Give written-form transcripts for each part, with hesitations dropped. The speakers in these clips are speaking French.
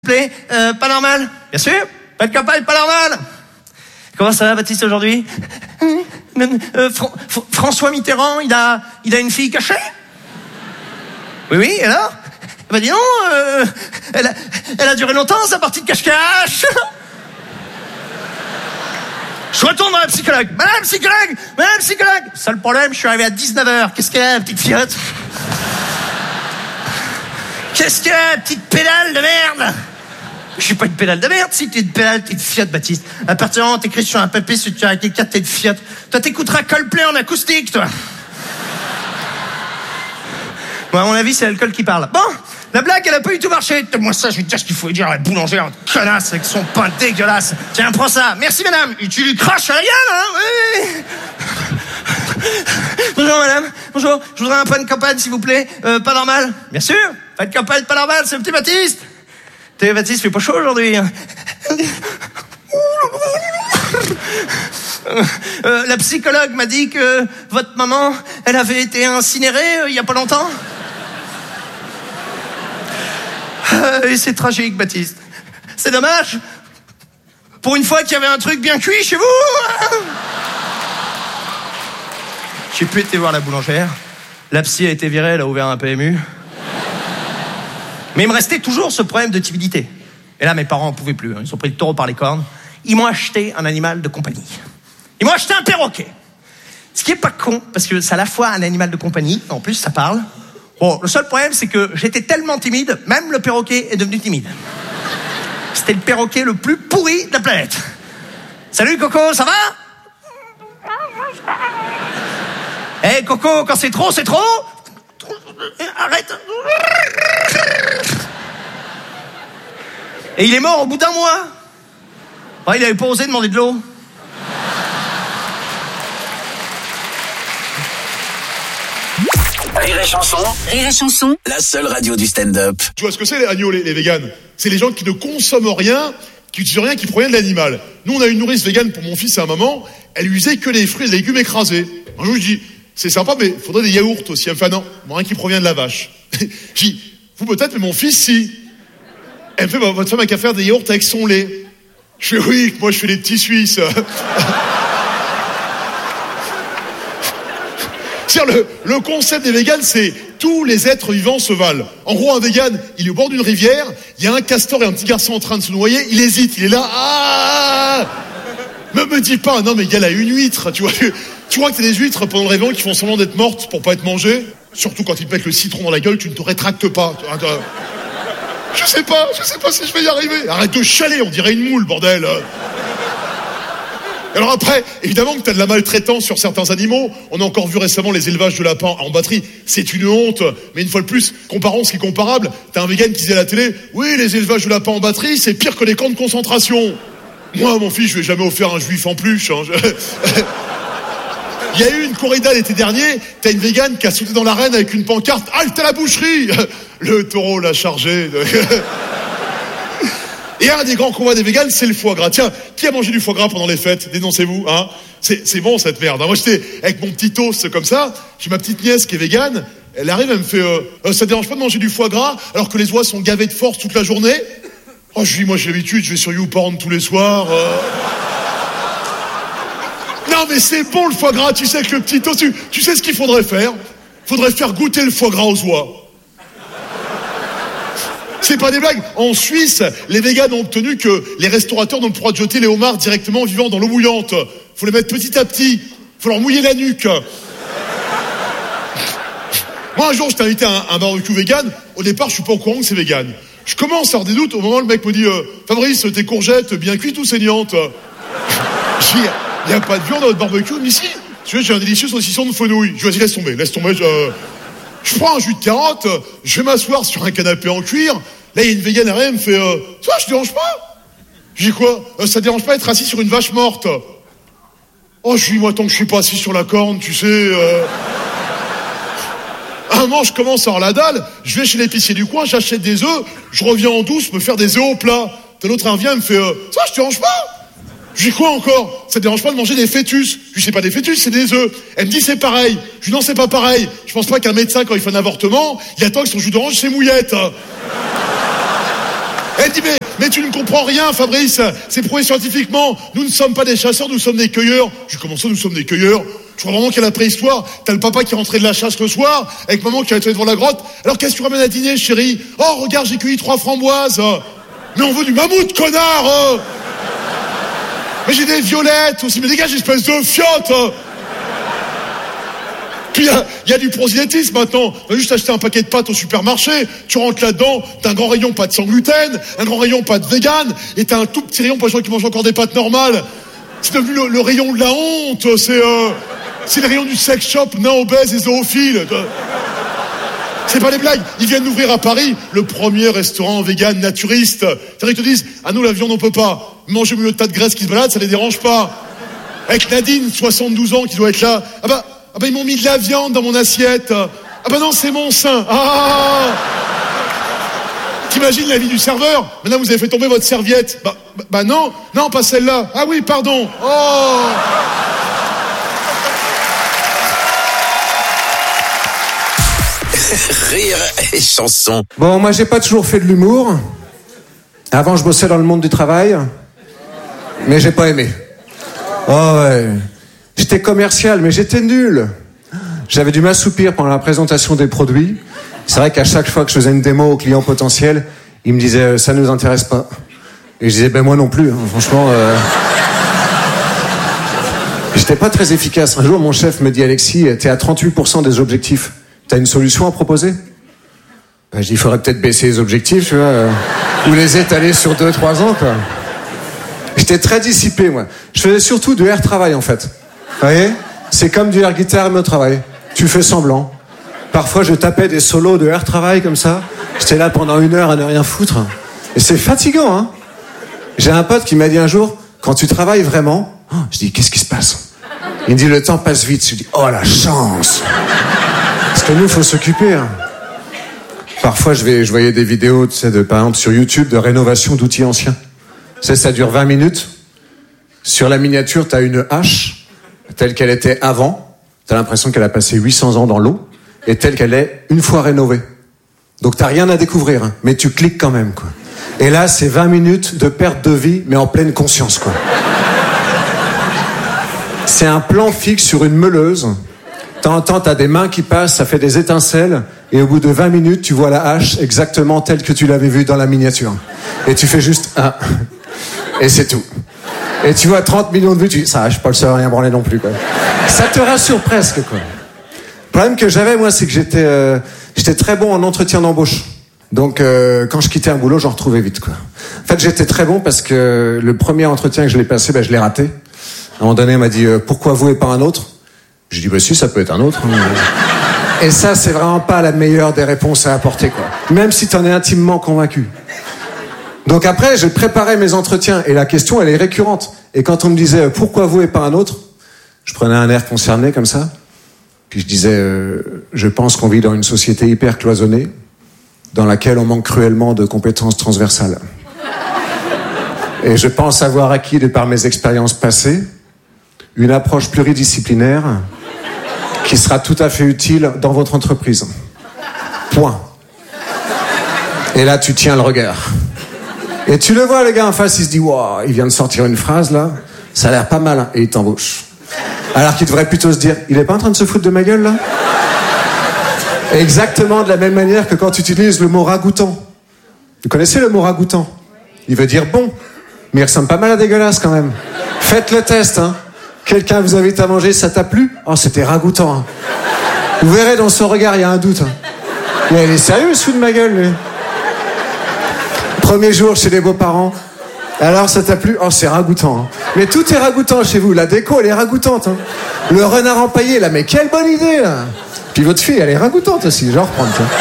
plaît, pas normal. Bien sûr, pas de campagne, pas normal. Comment ça va, Baptiste, aujourd'hui? François Mitterrand, il a une fille cachée? Oui, et alors? Bah dis donc, elle a duré longtemps, sa partie de cache-cache. Je retourne dans la psychologue. Madame psychologue. Seul problème, je suis arrivé à 19h. Qu'est-ce qu'elle a, la petite fiotte? Qu'est-ce qu'elle a, la petite pédale de merde? Je suis pas une pédale de merde, si t'es une pédale, t'es une fiotte, Baptiste. À partir du moment où t'écris sur un papier, si tu as quelqu'un, t'es une fiotte. Toi, t'écouteras Coldplay en acoustique, toi. Bon, à mon avis, c'est l'alcool qui parle. Bon, la blague, elle a pas du tout marché. Moi, ça, je vais te dire ce qu'il faut dire à la boulangère, connasse, avec son pain dégueulasse. Tiens, prends ça. Merci, madame. Et tu lui craches à la gueule, hein? Oui. Bonjour, madame. Bonjour. Je voudrais un pain de campagne, s'il vous plaît. Pas normal. Bien sûr. Pain de campagne, pas normal. C'est le petit Baptiste. T'es Baptiste, il fait pas chaud aujourd'hui. La psychologue m'a dit que votre maman, elle avait été incinérée il y a pas longtemps. Et c'est tragique, Baptiste. C'est dommage. Pour une fois qu'il y avait un truc bien cuit chez vous. J'ai pu été voir la boulangère. La psy a été virée, elle a ouvert un PMU. Mais il me restait toujours ce problème de timidité. Et là, mes parents en pouvaient plus. Ils ont pris le taureau par les cornes. Ils m'ont acheté un animal de compagnie. Ils m'ont acheté un perroquet. Ce qui est pas con, parce que c'est à la fois un animal de compagnie, en plus ça parle. Bon, le seul problème, c'est que j'étais tellement timide, même le perroquet est devenu timide. C'était le perroquet le plus pourri de la planète. Salut Coco, ça va? Hey Coco, quand c'est trop, c'est trop. Arrête. Et il est mort au bout d'un mois. Oh, il avait pas osé demander de l'eau. Rire et chanson, la seule radio du stand-up. Tu vois ce que c'est les agneaux, les véganes? C'est les gens qui ne consomment rien, qui utilisent rien qui provient de l'animal. Nous, on a une nourrice végane pour mon fils et à maman. Elle usait que les fruits et les légumes écrasés. Un jour, je dis, c'est sympa, mais il faudrait des yaourts aussi. Elle me fait, non, rien qui provient de la vache. Je dis, vous peut-être, mais mon fils, si. Elle me fait, votre femme a qu'à faire des yaourts avec son lait. Je fais, oui, moi je fais des petits Suisses. C'est-à-dire, le concept des véganes, c'est tous les êtres vivants se valent. En gros, un végane, il est au bord d'une rivière, il y a un castor et un petit garçon en train de se noyer, il hésite, il est là, ah! Me dis pas, non mais il y a là une huître, tu vois que t'as des huîtres pendant le réveillon qui font semblant d'être mortes pour pas être mangées. Surtout quand ils te mettent le citron dans la gueule, tu ne te rétractes pas. Je sais pas si je vais y arriver. Arrête de chialer, on dirait une moule, bordel. Alors après, évidemment que t'as de la maltraitance sur certains animaux. On a encore vu récemment les élevages de lapins en batterie. C'est une honte. Mais une fois de plus, comparons ce qui est comparable. T'as un vegan qui disait à la télé, oui, les élevages de lapins en batterie, c'est pire que les camps de concentration. Moi, mon fils, je vais jamais offert un juif en peluche. Il y a eu une corrida l'été dernier, t'as une végane qui a sauté dans l'arène avec une pancarte « Halte à la boucherie !» Le taureau l'a chargé. Et un des grands combats des véganes, c'est le foie gras. Tiens, qui a mangé du foie gras pendant les fêtes? Dénoncez-vous, hein. C'est bon cette merde. Moi j'étais avec mon petit toast comme ça, j'ai ma petite nièce qui est végane, elle arrive, elle me fait ça te dérange pas de manger du foie gras alors que les oies sont gavées de force toute la journée? Oh, je dis, moi j'ai l'habitude, je vais sur YouPorn tous les soirs. Non mais c'est bon le foie gras, tu sais que le petit toast, tu sais ce qu'il faudrait faire? Faudrait faire goûter le foie gras aux oies. C'est pas des blagues. En Suisse, les véganes ont obtenu que les restaurateurs n'ont pas le droit de jeter les homards directement vivants dans l'eau bouillante. Faut les mettre petit à petit. Faut leur mouiller la nuque. Moi, un jour, je t'ai invité à un barbecue vegan. Au départ, je suis pas au courant que c'est vegan. Je commence à avoir des doutes au moment où le mec me dit Fabrice, tes courgettes bien cuites ou saignantes? Je dis, il n'y a pas de viande dans notre barbecue, mais si. Tu vois, j'ai un délicieux saucisson de fenouil. Je dis, vas-y, laisse tomber. Je prends un jus de carotte, je vais m'asseoir sur un canapé en cuir. Là, il y a une végane derrière, elle me fait ça, je te dérange pas? Je dis quoi? Ça te dérange pas d'être assis sur une vache morte? Oh, je dis, moi, tant que je suis pas assis sur la corne, tu sais. À un moment, je commence à avoir la dalle, je vais chez l'épicier du coin, j'achète des œufs, je reviens en douce me faire des œufs au plat. T'as l'autre, elle revient, elle me fait ça, je te dérange pas? Je dis quoi encore? Ça te dérange pas de manger des fœtus? Je dis c'est pas des fœtus, c'est des œufs. Elle me dit c'est pareil. Je dis non, c'est pas pareil. Je pense pas qu'un médecin, quand il fait un avortement, il attend que son jus d'orange s'émouillette. Elle dit mais tu ne comprends rien, Fabrice. C'est prouvé scientifiquement. Nous ne sommes pas des chasseurs, nous sommes des cueilleurs. Je dis comment ça, nous sommes des cueilleurs? Je crois vraiment qu'il y a la préhistoire. T'as le papa qui rentrait de la chasse le soir, avec maman qui allait devant la grotte. Alors qu'est-ce que tu ramènes à dîner, chérie? Oh, regarde, j'ai cueilli 3 framboises. Mais on veut du mammouth, connard. Mais j'ai des violettes aussi. Mais dégage, espèce de fiotte. Puis il y a du prosélytisme maintenant. On va juste acheter un paquet de pâtes au supermarché. Tu rentres là-dedans, t'as un grand rayon pâtes sans gluten, un grand rayon pâtes vegan, et t'as un tout petit rayon pour les gens qui mangent encore des pâtes normales. C'est devenu le rayon de la honte. C'est le rayon du sex shop, nain obèse et zoophile. C'est pas des blagues. Ils viennent d'ouvrir à Paris le premier restaurant vegan naturiste. Ils te disent, ah nous la viande on peut pas. Manger au milieu de tas de graisse qui se baladent, ça les dérange pas. Avec Nadine, 72 ans, qui doit être là. Ah bah ils m'ont mis de la viande dans mon assiette. Ah bah non, c'est mon sein. Ah. T'imagines la vie du serveur? Maintenant vous avez fait tomber votre serviette. Bah non, pas celle-là. Ah oui, pardon. Oh. Rire et chanson. Bon, moi j'ai pas toujours fait de l'humour. Avant je bossais dans le monde du travail, mais j'ai pas aimé. Oh ouais. J'étais commercial, mais j'étais nul. J'avais dû m'assoupir pendant la présentation des produits. C'est vrai qu'à chaque fois que je faisais une démo aux clients potentiels, ils me disaient ça nous intéresse pas. Et je disais ben moi non plus. Hein. Franchement, j'étais pas très efficace. Un jour, mon chef me dit Alexis, t'es à 38% des objectifs. T'as une solution à proposer? Ben, je dis il faudrait peut-être baisser les objectifs, tu vois, ou les étaler sur 2-3 ans, quoi. J'étais très dissipé, moi. Je faisais surtout du air travail, en fait. Vous voyez? C'est comme du air guitare mais au travail. Tu fais semblant. Parfois, je tapais des solos de air travail comme ça. J'étais là pendant 1 heure à ne rien foutre. Et c'est fatigant, hein. J'ai un pote qui m'a dit un jour, quand tu travailles vraiment, je dis, qu'est-ce qui se passe? Il me dit, le temps passe vite. Je dis, oh la chance! Parce que nous, il faut s'occuper. Hein. Parfois, je voyais des vidéos, tu sais, par exemple, sur YouTube, de rénovation d'outils anciens. Tu sais, ça dure 20 minutes. Sur la miniature, t'as une hache, telle qu'elle était avant. T'as l'impression qu'elle a passé 800 ans dans l'eau. Et telle qu'elle est une fois rénovée. Donc t'as rien à découvrir, hein, mais tu cliques quand même, quoi. Et là, c'est 20 minutes de perte de vie, mais en pleine conscience, quoi. C'est un plan fixe sur une meuleuse. T'entends, t'as des mains qui passent, ça fait des étincelles, et au bout de 20 minutes, tu vois la hache exactement telle que tu l'avais vue dans la miniature. Et tu fais juste ah, et c'est tout. Et tu vois 30 millions de vues, tu dis ça, je suis pas le seul à rien branler non plus, quoi. Ça te rassure presque, quoi. Le problème que j'avais, moi, c'est que j'étais très bon en entretien d'embauche. Donc, quand je quittais un boulot, j'en retrouvais vite, quoi. En fait, j'étais très bon parce que le premier entretien que je l'ai passé, je l'ai raté. À un moment donné, il m'a dit pourquoi vous et pas un autre? J'ai dit bah si, ça peut être un autre. Et ça, c'est vraiment pas la meilleure des réponses à apporter, quoi. Même si t'en es intimement convaincu. Donc après, je préparais mes entretiens et la question, elle est récurrente. Et quand on me disait pourquoi vous et pas un autre, je prenais un air concerné comme ça. Puis je disais je pense qu'on vit dans une société hyper cloisonnée dans laquelle on manque cruellement de compétences transversales. Et je pense avoir acquis, de par mes expériences passées, une approche pluridisciplinaire qui sera tout à fait utile dans votre entreprise. Point. Et là, tu tiens le regard. Et tu le vois, le gars en face, il se dit waouh, il vient de sortir une phrase là, ça a l'air pas mal, hein, et il t'embauche. Alors qu'il devrait plutôt se dire, il est pas en train de se foutre de ma gueule là? Exactement de la même manière que quand tu utilises le mot ragoûtant. Vous connaissez le mot ragoûtant? Il veut dire bon, mais il ressemble pas mal à dégueulasse quand même. Faites le test, hein. Quelqu'un vous invite à manger, ça t'a plu? Oh, c'était ragoûtant, hein. Vous verrez dans son regard, il y a un doute, hein. Mais il est sérieux, il se fout de ma gueule, lui. Premier jour chez les beaux-parents. Alors, ça t'a plu? Oh, c'est ragoûtant, hein. Mais tout est ragoûtant chez vous. La déco, elle est ragoûtante, hein. Le renard empaillé, là, mais quelle bonne idée, là. Puis votre fille, elle est ragoûtante aussi, je vais en reprendre, ça.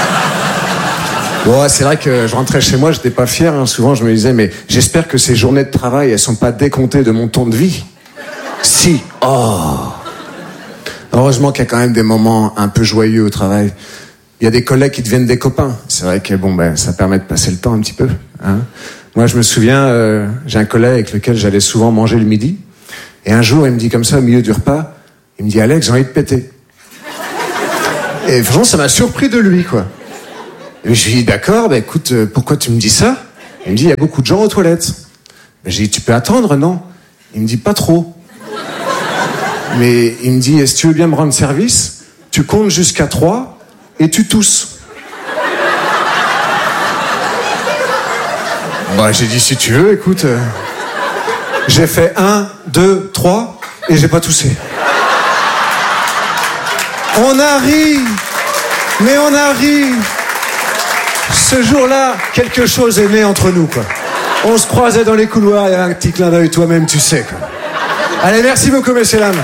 Bon, c'est vrai que je rentrais chez moi, j'étais pas fier, hein. Souvent, je me disais, mais j'espère que ces journées de travail, elles sont pas décomptées de mon temps de vie. Si. Oh. Heureusement qu'il y a quand même des moments un peu joyeux au travail. Il y a des collègues qui deviennent des copains. C'est vrai que bon, ça permet de passer le temps un petit peu, hein. Moi, je me souviens, j'ai un collègue avec lequel j'allais souvent manger le midi. Et un jour, il me dit comme ça, au milieu du repas, il me dit, Alex, j'ai envie de péter. Et franchement, ça m'a surpris de lui, quoi. Et je lui dis, d'accord, écoute, pourquoi tu me dis ça? Il me dit, il y a beaucoup de gens aux toilettes. J'ai dit, tu peux attendre, non? Il me dit, pas trop. Mais il me dit, est-ce que tu veux bien me rendre service? Tu comptes jusqu'à 3 et tu tousses. Bah, j'ai dit, si tu veux, écoute. J'ai fait 1, 2, 3 et j'ai pas toussé. On a ri, mais on a ri. Ce jour-là, quelque chose est né entre nous, quoi. On se croisait dans les couloirs, il y avait un petit clin d'œil, toi-même, tu sais, quoi. Allez, merci beaucoup, messieurs, dames.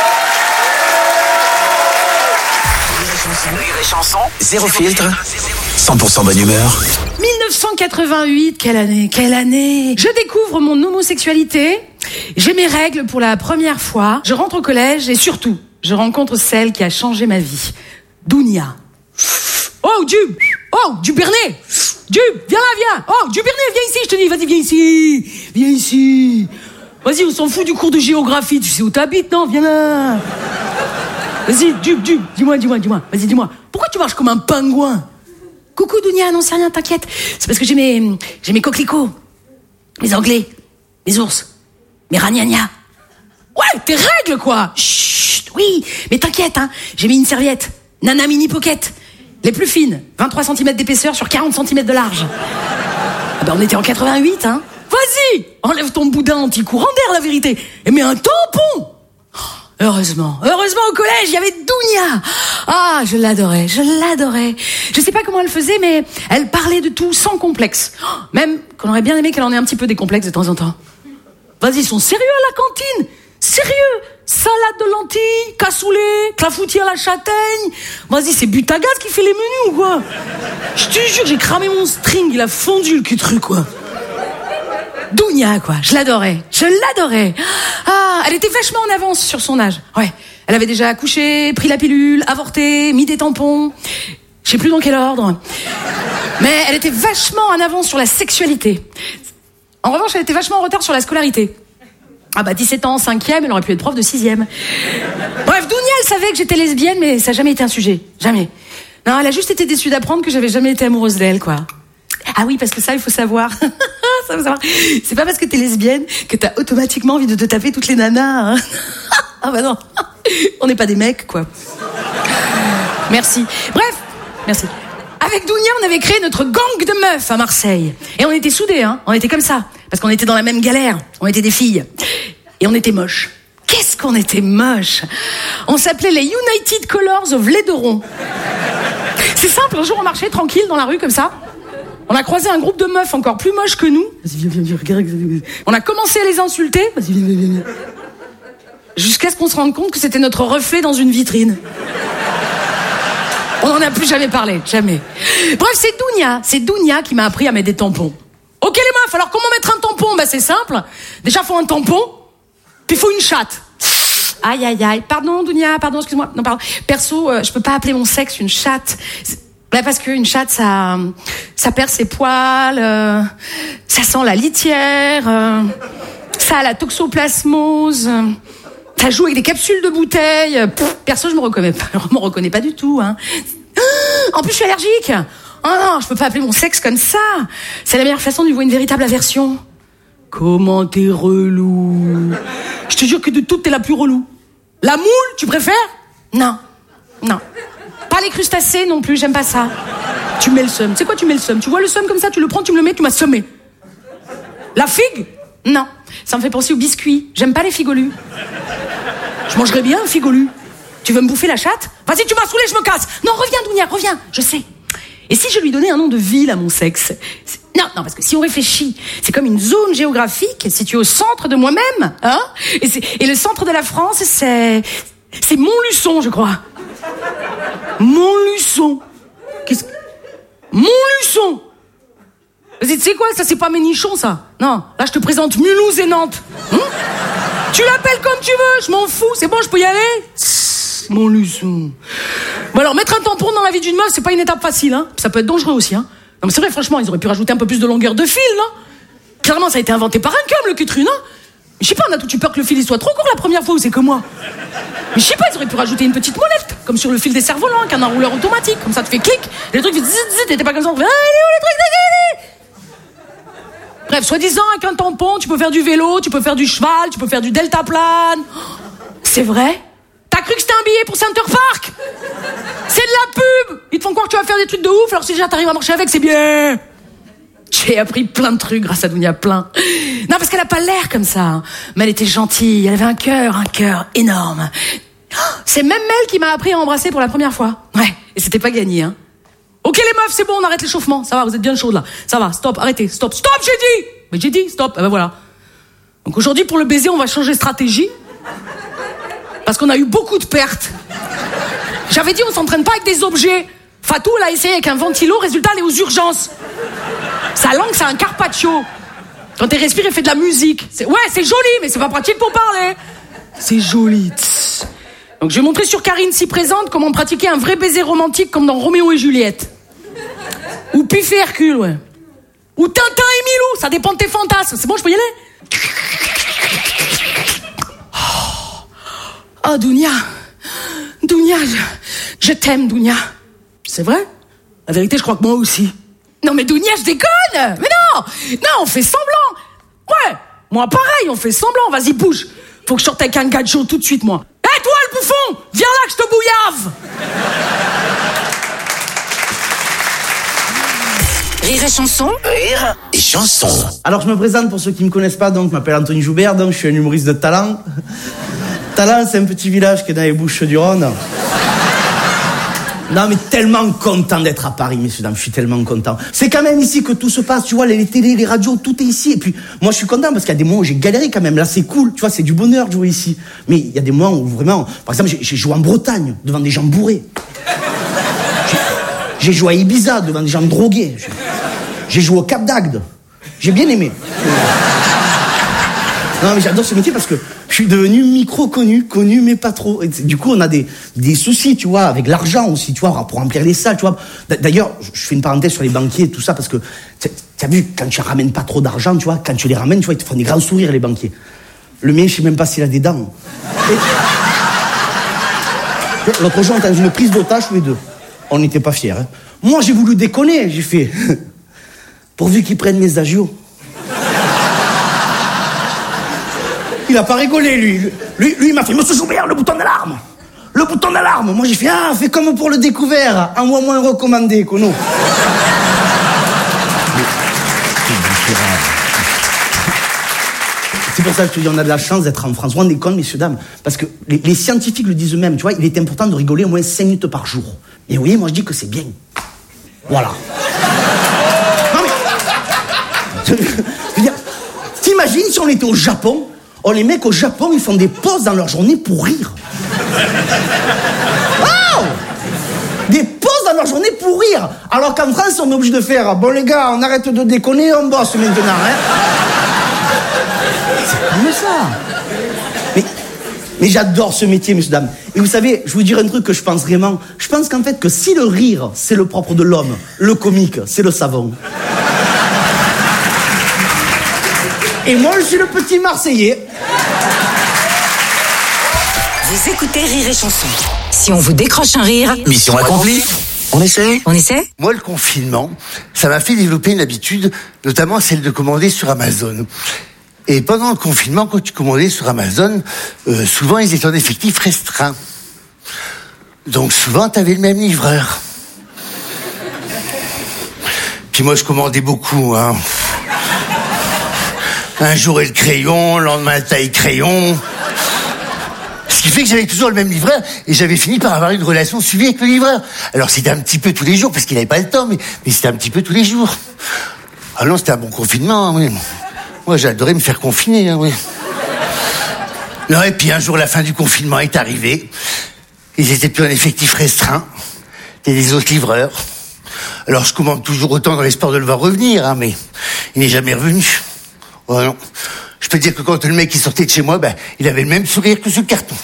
Rire et chansons, zéro filtre, 100% bonne humeur. 1988, quelle année. Je découvre mon homosexualité, j'ai mes règles pour la première fois, je rentre au collège et surtout, je rencontre celle qui a changé ma vie. Dounia. Oh, du Bernet. Viens là, viens. Oh, du Bernet, viens ici, je te dis, vas-y, viens ici. Vas-y, on s'en fout du cours de géographie, tu sais où t'habites, non? Viens là. Vas-y, dis-moi. Vas-y, dis-moi. Pourquoi tu marches comme un pingouin? Coucou, Dounia, non, c'est rien, t'inquiète. C'est parce que j'ai mes coquelicots, mes anglais, mes ours, mes ragnagnas. Ouais, tes règles, quoi. Chut, oui, mais t'inquiète, hein. J'ai mis une serviette, Nana Mini Pocket. Les plus fines, 23 cm d'épaisseur sur 40 cm de large. Ah ben, on était en 88, hein. Vas-y, enlève ton boudin anti-courant d'air, la vérité, et mets un tampon. Heureusement au collège, il y avait Dounia. Ah, je l'adorais. Je sais pas comment elle faisait, mais elle parlait de tout sans complexe. Même qu'on aurait bien aimé qu'elle en ait un petit peu des complexes de temps en temps. Vas-y, ils sont sérieux à la cantine. Sérieux. Salade de lentilles, cassoulet, clafoutis à la châtaigne. Vas-y, c'est Butagaz qui fait les menus ou quoi? Je te jure, j'ai cramé mon string, il a fondu le cul-truc, quoi. Dounia, quoi, je l'adorais. Ah, elle était vachement en avance sur son âge. Ouais, elle avait déjà accouché, pris la pilule, avorté, mis des tampons. Je sais plus dans quel ordre. Mais elle était vachement en avance sur la sexualité. En revanche, elle était vachement en retard sur la scolarité. Ah bah 17 ans en 5e, elle aurait pu être prof de 6e. Bref, Dounia, elle savait que j'étais lesbienne, mais ça n'a jamais été un sujet. Jamais. Non, elle a juste été déçue d'apprendre que j'avais jamais été amoureuse d'elle, quoi. Ah oui, parce que ça, il faut savoir. C'est pas parce que t'es lesbienne que t'as automatiquement envie de te taper toutes les nanas, hein. Ah bah non. On n'est pas des mecs, quoi. Merci. Bref, merci. Avec Dounia, on avait créé notre gang de meufs à Marseille. Et on était soudés, hein. On était comme ça. Parce qu'on était dans la même galère. On était des filles. Et on était moches. Qu'est-ce qu'on était moches. On s'appelait les United Colors of Laideron. C'est simple, un jour on marchait tranquille dans la rue comme ça. On a croisé un groupe de meufs encore plus moches que nous. Vas-y, viens, regarde. On a commencé à les insulter. Vas-y, viens. Jusqu'à ce qu'on se rende compte que c'était notre reflet dans une vitrine. On n'en a plus jamais parlé, jamais. Bref, c'est Dounia qui m'a appris à mettre des tampons. Ok les meufs, alors comment mettre un tampon? Bah c'est simple. Déjà faut un tampon, puis faut une chatte. Aïe. Pardon Dounia, excuse-moi. Non, pardon. Perso, je peux pas appeler mon sexe une chatte. Bah parce qu'une chatte, ça perd ses poils, ça sent la litière, ça a la toxoplasmose, ça joue avec des capsules de bouteilles. Perso, je me reconnais pas du tout, hein. En plus, je suis allergique. Oh non, je peux pas appeler mon sexe comme ça. C'est la meilleure façon de lui voir une véritable aversion. Comment t'es relou. Je te jure que de toutes, t'es la plus relou. La moule, tu préfères? Non. Pas les crustacés non plus, j'aime pas ça. Tu mets le seum. C'est quoi tu mets le seum? Tu vois le seum comme ça, tu le prends, tu me le mets, tu m'as semé. La figue? Non. Ça me fait penser aux biscuits. J'aime pas les figolus. Je mangerais bien un figolu. Tu veux me bouffer la chatte? Vas-y, tu m'as saoulé, je me casse. Non, reviens, Dounia, reviens. Je sais. Et si je lui donnais un nom de ville à mon sexe? Non, parce que si on réfléchit, c'est comme une zone géographique située au centre de moi-même, hein? Et le centre de la France, c'est Montluçon, je crois. Montluçon. Montluçon. Vas-y, tu sais quoi? Ça, c'est pas Ménichon, ça. Non, là, je te présente Mulhouse et Nantes. Tu l'appelles comme tu veux, je m'en fous. C'est bon, je peux y aller? Montluçon. Bon alors, mettre un tampon dans la vie d'une meuf, c'est pas une étape facile, hein. Ça peut être dangereux aussi, hein. Non mais c'est vrai, franchement, ils auraient pu rajouter un peu plus de longueur de fil, non? Clairement, ça a été inventé par un cum, le cul-tru, non? Je sais pas, on a tout eu peur que le fil il soit trop court la première fois, ou c'est que moi? Mais je sais pas, ils auraient pu rajouter une petite molette, comme sur le fil des cerfs-volants, avec un enrouleur automatique, comme ça tu fais clic, et le truc fait zzz, t'étais pas comme ça, on fait, ah, il est où le truc de... Bref, soi-disant, avec un tampon, tu peux faire du vélo, tu peux faire du cheval, tu peux faire du deltaplane. C'est vrai? T'as cru que c'était un billet pour Center Park? C'est de la pub! Ils te font croire que tu vas faire des trucs de ouf, alors si déjà t'arrives à marcher avec, c'est bien. J'ai appris plein de trucs grâce à Dounia, plein. Non, parce qu'elle a pas l'air comme ça, hein. Mais elle était gentille, elle avait un cœur énorme. C'est même elle qui m'a appris à embrasser pour la première fois. Ouais, et c'était pas gagné, hein. Ok les meufs, c'est bon, on arrête l'échauffement. Ça va, vous êtes bien chaudes là. Ça va, stop, arrêtez, stop, j'ai dit! Mais j'ai dit, stop, ben voilà. Donc aujourd'hui, pour le baiser, on va changer de stratégie. Parce qu'on a eu beaucoup de pertes. J'avais dit, on s'entraîne pas avec des objets. Fatou, elle a essayé avec un ventilo, résultat, elle est aux urgences. Sa langue, c'est un carpaccio. Quand elle respire, elle fait de la musique. Ouais, c'est joli, mais c'est pas pratique pour parler. C'est joli. Tss. Donc je vais montrer sur Karine, si présente, comment pratiquer un vrai baiser romantique comme dans Roméo et Juliette. Ou Pif et Hercule, ouais. Ou Tintin et Milou, ça dépend de tes fantasmes. C'est bon, je peux y aller? Oh, Dounia, je t'aime, Dounia. C'est vrai? La vérité, je crois que moi aussi. Non, mais Dounia, je déconne! Mais non, on fait semblant. Ouais, moi pareil, on fait semblant. Vas-y, bouge. Faut que je sorte avec un gadjo tout de suite, moi. Hé, toi, le bouffon! Viens là que je te bouillave! Rire et chanson. Rire et chanson. Alors, je me présente pour ceux qui me connaissent pas, donc, je m'appelle Anthony Joubert, donc, je suis un humoriste de Talent. Talent, c'est un petit village qui est dans les Bouches-du-Rhône. Non, mais tellement content d'être à Paris, messieurs, dames, je suis tellement content. C'est quand même ici que tout se passe, tu vois, les télés, les radios, tout est ici. Et puis, moi, je suis content parce qu'il y a des moments où j'ai galéré quand même. Là, c'est cool, tu vois, c'est du bonheur de jouer ici. Mais il y a des moments où vraiment, par exemple, j'ai joué en Bretagne, devant des gens bourrés. J'ai joué à Ibiza, devant des gens drogués. J'ai joué au Cap d'Agde. J'ai bien aimé. Non, mais j'adore ce métier parce que je suis devenu micro-connu mais pas trop. Et du coup, on a des soucis, tu vois, avec l'argent aussi, tu vois, pour remplir les salles, tu vois. D'ailleurs, je fais une parenthèse sur les banquiers et tout ça parce que, t'as vu, quand tu ramènes pas trop d'argent, tu vois, quand tu les ramènes, tu vois, ils te font des grands sourires, les banquiers. Le mien, je sais même pas s'il a des dents. L'autre jour, on était dans une prise d'otage tous les deux. On n'était pas fiers, hein. Moi, j'ai voulu déconner, j'ai fait, pourvu qu'ils prennent mes agios. Il a pas rigolé, lui. Lui, il m'a fait, monsieur Joubert, le bouton d'alarme. Le bouton d'alarme. Moi, j'ai fait, fais comme pour le découvert. Envoie-moi un recommandé, Kono. C'est pour ça que je te dis, on a de la chance d'être en France. Vous vous rendez compte, messieurs, dames, parce que les scientifiques le disent eux-mêmes, tu vois, il est important de rigoler au moins 5 minutes par jour. Et vous voyez, moi, je dis que c'est bien. Voilà. Non, mais... Je veux dire, t'imagines si on était au Japon? Oh, les mecs au Japon, ils font des pauses dans leur journée pour rire. Oh! Des pauses dans leur journée pour rire. Alors qu'en France, on est obligé de faire, bon les gars, on arrête de déconner, on bosse maintenant, hein. C'est comme ça. Mais j'adore ce métier, messieurs, dames. Et vous savez, je vous dirai un truc que je pense vraiment. Je pense qu'en fait, que si le rire, c'est le propre de l'homme, le comique, c'est le savon. Et moi, je suis le petit Marseillais. Vous écoutez Rire et Chanson. Si on vous décroche un rire, mission accomplie. On essaie? Moi, le confinement, ça m'a fait développer une habitude, notamment celle de commander sur Amazon. Et pendant le confinement, quand tu commandais sur Amazon, souvent, ils étaient en effectif restreint. Donc, souvent, t'avais le même livreur. Puis moi, je commandais beaucoup, hein. Un jour, et le crayon, le lendemain, la taille crayon. Ce qui fait que j'avais toujours le même livreur et j'avais fini par avoir une relation suivie avec le livreur. Alors, c'était un petit peu tous les jours parce qu'il n'avait pas le temps, mais c'était un petit peu tous les jours. Ah non, c'était un bon confinement, oui. Moi, j'adorais me faire confiner, hein, oui. Non, et puis un jour, la fin du confinement est arrivée. Ils étaient plus en effectif restreint. C'était des autres livreurs. Alors, je commande toujours autant dans l'espoir de le voir revenir, hein, mais il n'est jamais revenu. Oh non. Je peux dire que quand le mec il sortait de chez moi, il avait le même sourire que ce carton.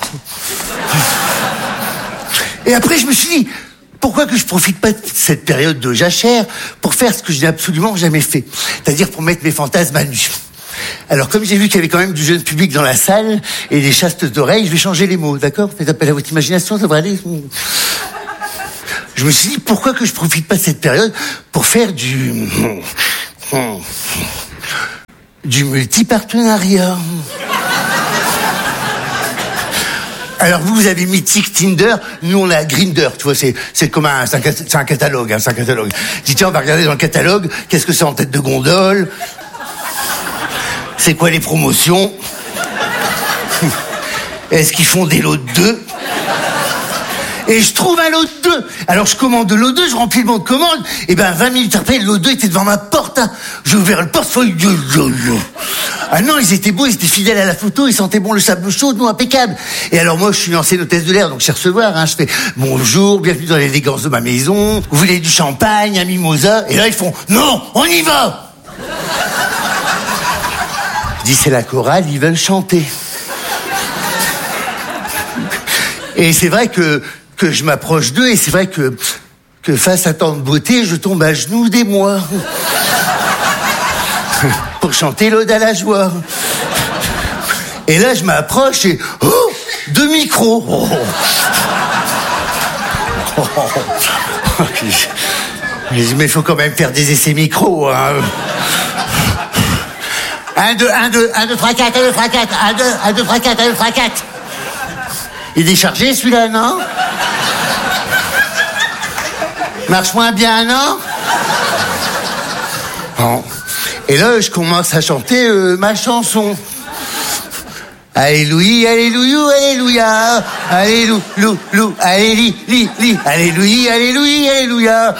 Et après, je me suis dit, pourquoi que je profite pas de cette période de jachère pour faire ce que je n'ai absolument jamais fait, c'est-à-dire pour mettre mes fantasmes à nu. Alors, comme j'ai vu qu'il y avait quand même du jeune public dans la salle et des chastes d'oreilles, je vais changer les mots, d'accord? Faites appel à votre imagination, ça va aller. Je me suis dit, pourquoi que je profite pas de cette période pour faire du... du multipartenariat. Alors vous avez Mythique, Tinder, nous on a Grindr, tu vois, c'est comme c'est un catalogue, c'est un catalogue. Je dis tiens, on va regarder dans le catalogue, qu'est-ce que c'est en tête de gondole, c'est quoi les promotions, est-ce qu'ils font des lots de 2 ? Et je trouve un lot de 2. Alors je commande de lot 2, je remplis le bon de commande. Et 20 minutes après, le lot 2 était devant ma porte. Hein. J'ai ouvert le portefeuille. Ah non, ils étaient beaux, ils étaient fidèles à la photo, ils sentaient bon le sable chaud, nous impeccable. Et alors moi, je suis une ancienne hôtesse de l'air, donc je sais recevoir. Hein. Je fais bonjour, bienvenue dans l'élégance de ma maison. Vous voulez du champagne, un mimosa ? Et là, ils font non, on y va. Je dis c'est la chorale, ils veulent chanter. Et c'est vrai que je m'approche d'eux et c'est vrai que face à tant de beauté, je tombe à genoux des mois pour chanter l'Ode à la joie. Et là, je m'approche et 2 micros. Mais il faut quand même faire des essais micros. Hein. 1, 2, 3, 4, 1, 2, 3, 4, 1, 2, 3, 4, 1, 2, 3, 4. Il est déchargé celui-là, non ? Marche moins bien, non ? Bon. Et là, je commence à chanter ma chanson. Alléluia, alléluia, alléluia, alléluia, alléluia, alléluia, alléluia,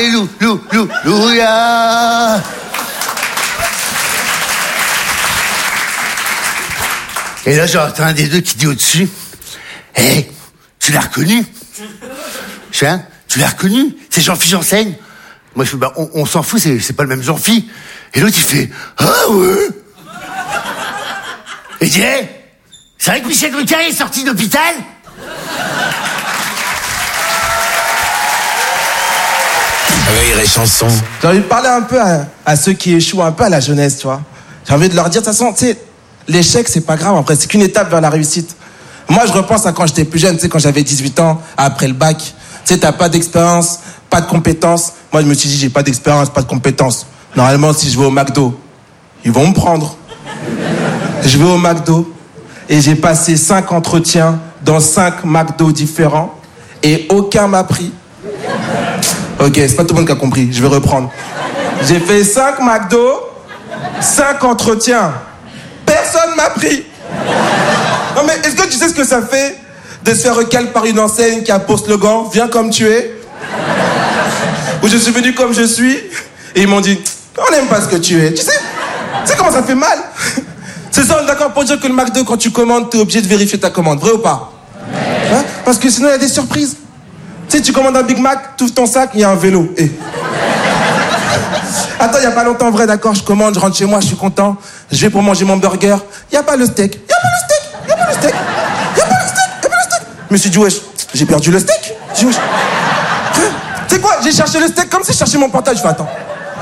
alléluia. Et là, j'entends un des deux qui dit au-dessus, hé, tu l'as reconnu ? Je fais, hein ? Tu l'as reconnu ? C'est Jean-Philippe Janssaigne. Moi, je fais, on s'en fout, c'est pas le même Jean-Philippe. Et l'autre, il fait, ah ouais. Et il dit, hey, c'est vrai que Michel Drucker est sorti d'hôpital ? Rire et chanson. J'ai envie de parler un peu à ceux qui échouent, un peu à la jeunesse, tu vois. J'ai envie de leur dire, de toute façon, tu sais, l'échec, c'est pas grave, après, c'est qu'une étape vers la réussite. Moi, je repense à quand j'étais plus jeune, tu sais, quand j'avais 18 ans, après le bac. Tu sais, t'as pas d'expérience, pas de compétences. Moi, je me suis dit, j'ai pas d'expérience, pas de compétences. Normalement, si je vais au McDo, ils vont me prendre. Je vais au McDo et j'ai passé 5 entretiens dans 5 McDo différents et aucun m'a pris. Ok, c'est pas tout le monde qui a compris, je vais reprendre. J'ai fait 5 McDo, 5 entretiens. Personne m'a pris. Non mais est-ce que tu sais ce que ça fait de se faire recal par une enseigne qui a pour slogan « Viens comme tu es » où je suis venu comme je suis et ils m'ont dit « On n'aime pas ce que tu es ». Tu sais comment ça fait mal? C'est ça, on est d'accord pour dire que le McDo, quand tu commandes, t'es obligé de vérifier ta commande, vrai ou pas? Hein? Parce que sinon il y a des surprises. Tu sais, tu commandes un Big Mac, tu ouvres ton sac, il y a un vélo. Et... Attends, il n'y a pas longtemps, vrai, d'accord, je commande, je rentre chez moi, je suis content. Je vais pour manger mon burger. Il n'y a pas le steak. Il n'y a pas le steak. Il n'y a pas le steak. Il n'y a pas le steak. Il n'y a pas le steak. Je me suis dit, wesh, j'ai perdu le steak. J'ai dit, wesh. Tu sais quoi, j'ai cherché le steak comme si je cherchais mon portable. Je fais, attends.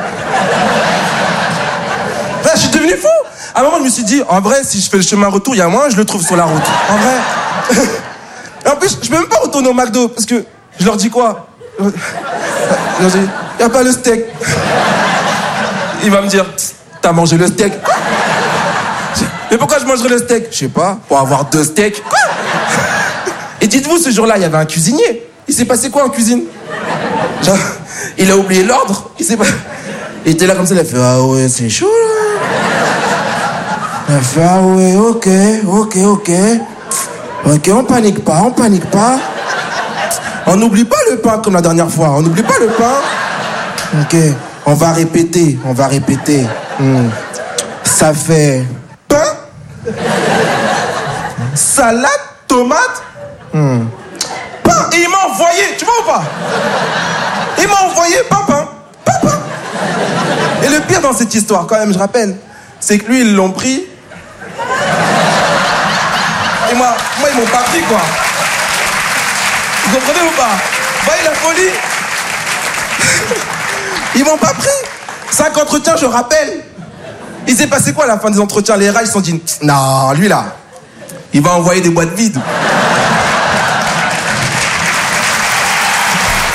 Là, je suis devenu fou. À un moment, je me suis dit, en vrai, si je fais le chemin retour, il y a moins, je le trouve sur la route. En vrai. Et en plus, je peux même pas retourner au McDo, parce que je leur dis quoi? Je leur dis, il n'y a pas le steak. Il va me dire, t'as mangé le steak? Mais pourquoi je mangerais le steak? Je sais pas, pour avoir 2 steaks. Quoi? Et dites-vous, ce jour-là, il y avait un cuisinier. Il s'est passé quoi en cuisine? Genre, il a oublié l'ordre. Il était là comme ça, il a fait, ah ouais, c'est chaud là. Il a fait, ah ouais, ok. Ok, on panique pas. On n'oublie pas le pain comme la dernière fois. On n'oublie pas le pain. Ok, on va répéter. Ça fait pain, salade, tomate, pain. Et il m'a envoyé, tu vois ou pas? Il m'a envoyé pain. Et le pire dans cette histoire, quand même, je rappelle, c'est que lui, ils l'ont pris. Et moi, ils m'ont pas pris, quoi. Vous comprenez ou pas? Vous voyez la folie? Ils m'ont pas pris. 5 entretiens, je rappelle. Il s'est passé quoi à la fin des entretiens? Les RH, ils se sont dit, non, lui là, il va envoyer des boîtes vides.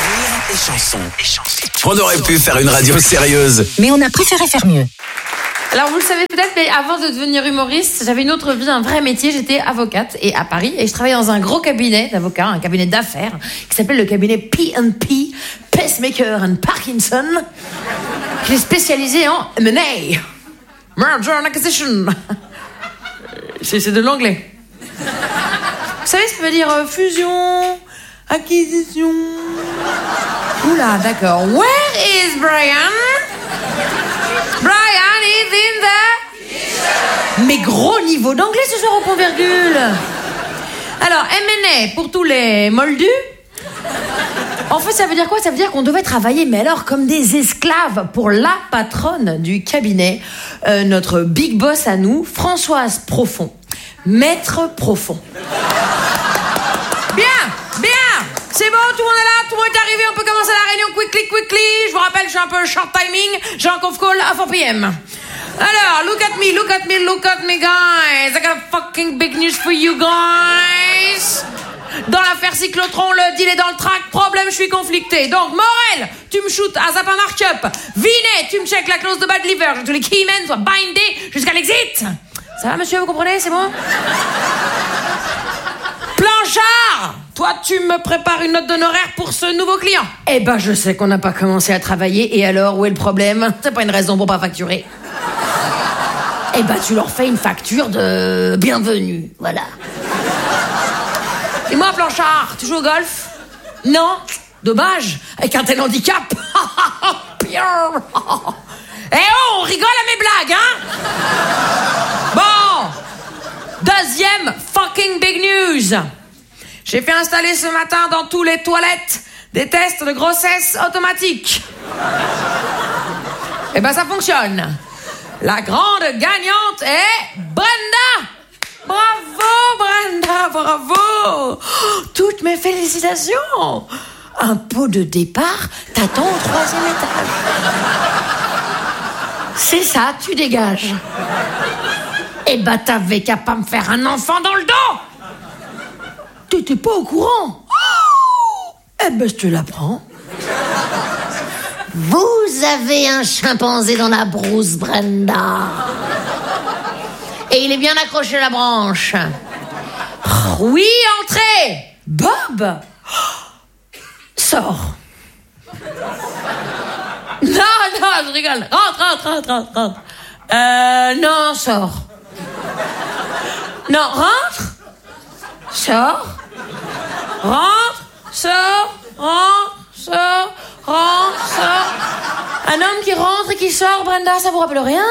On aurait pu faire une radio sérieuse, Mais on a préféré faire mieux. Alors vous le savez peut-être, mais avant de devenir humoriste, j'avais une autre vie, un vrai métier. J'étais avocate et à Paris et je travaillais dans un gros cabinet d'avocats, un cabinet d'affaires qui s'appelle le cabinet P&P, Pacemaker and Parkinson, qui est spécialisé en M&A, Merger and Acquisition. C'est de l'anglais. Vous savez ce que veut dire fusion, acquisition? Oula, d'accord. Where is Brian? Brian is in the... Mais gros niveau d'anglais ce soir au point virgule. Alors, M&A pour tous les moldus. En fait, ça veut dire quoi? Ça veut dire qu'on devait travailler, mais alors comme des esclaves pour la patronne du cabinet, notre big boss à nous, Françoise Profond. Maître Profond. Bien. C'est bon, tout le monde est là, tout le monde est arrivé, on peut commencer la réunion quickly. Je vous rappelle, je suis un peu short timing, j'ai un conf call à 4 p.m. Alors, look at me, guys. I got a fucking big news for you guys. Dans l'affaire Cyclotron, le deal est dans le track. Problème, je suis conflicté. Donc, Morel, tu me shoots à Zappa Markup. Vinet, tu me check la clause de bad liver. Je veux que tous les keymen soient bindés jusqu'à l'exit. Ça va, monsieur, vous comprenez? C'est bon? Planchard, toi, tu me prépares une note d'honoraire pour ce nouveau client. Eh ben, je sais qu'on n'a pas commencé à travailler. Et alors, où est le problème? C'est pas une raison pour pas facturer. Eh ben, tu leur fais une facture de bienvenue. Voilà. Et moi, Planchard, tu joues au golf? Non? Dommage, avec un tel handicap. Pire. Eh oh, on rigole à mes blagues, hein? Bon, deuxième fucking big news. J'ai fait installer ce matin dans tous les toilettes des tests de grossesse automatiques. Eh ben, ça fonctionne. La grande gagnante est Brenda. Bravo, Brenda, bravo. Toutes mes félicitations. Un pot de départ t'attend au 3e étage. C'est ça, tu dégages. Eh ben, t'avais qu'à pas me faire un enfant dans le dos. T'étais pas au courant. Oh, eh ben, je te l'apprends. Vous avez un chimpanzé dans la brousse, Brenda. Et il est bien accroché à la branche. Oui, entrez. Bob. Sors. Non, je rigole. Rentre. Non, sors. Non, rentre. Sors. Rentre. Sors. Un homme qui rentre et qui sort, Brenda, ça vous rappelle rien?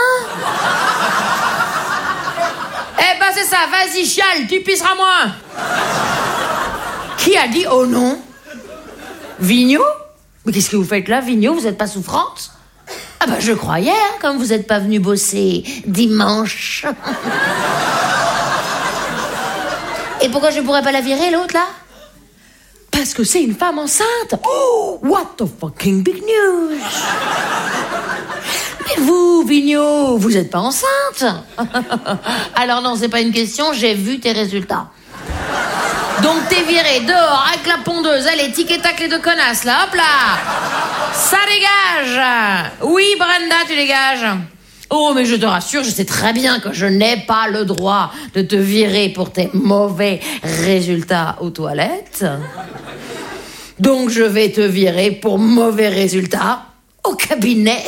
Eh ben c'est ça, vas-y, chiale, tu pisseras moins. Qui a dit oh non? Vigneault? Mais qu'est-ce que vous faites là, Vigneault? Vous êtes pas souffrante? Ah ben je croyais, hein, comme vous êtes pas venu bosser dimanche. Et pourquoi je pourrais pas la virer, l'autre, là? Parce que c'est une femme enceinte. Oh, what the fucking big news. Mais vous, Vigneault, vous êtes pas enceinte? Alors non, c'est pas une question, j'ai vu tes résultats. Donc t'es viré dehors avec la pondeuse. Allez, tic et tac les deux connasses, là, hop là. Ça dégage. Oui, Brenda, tu dégages. Oh, mais je te rassure, je sais très bien que je n'ai pas le droit de te virer pour tes mauvais résultats aux toilettes. Donc je vais te virer pour mauvais résultats au cabinet.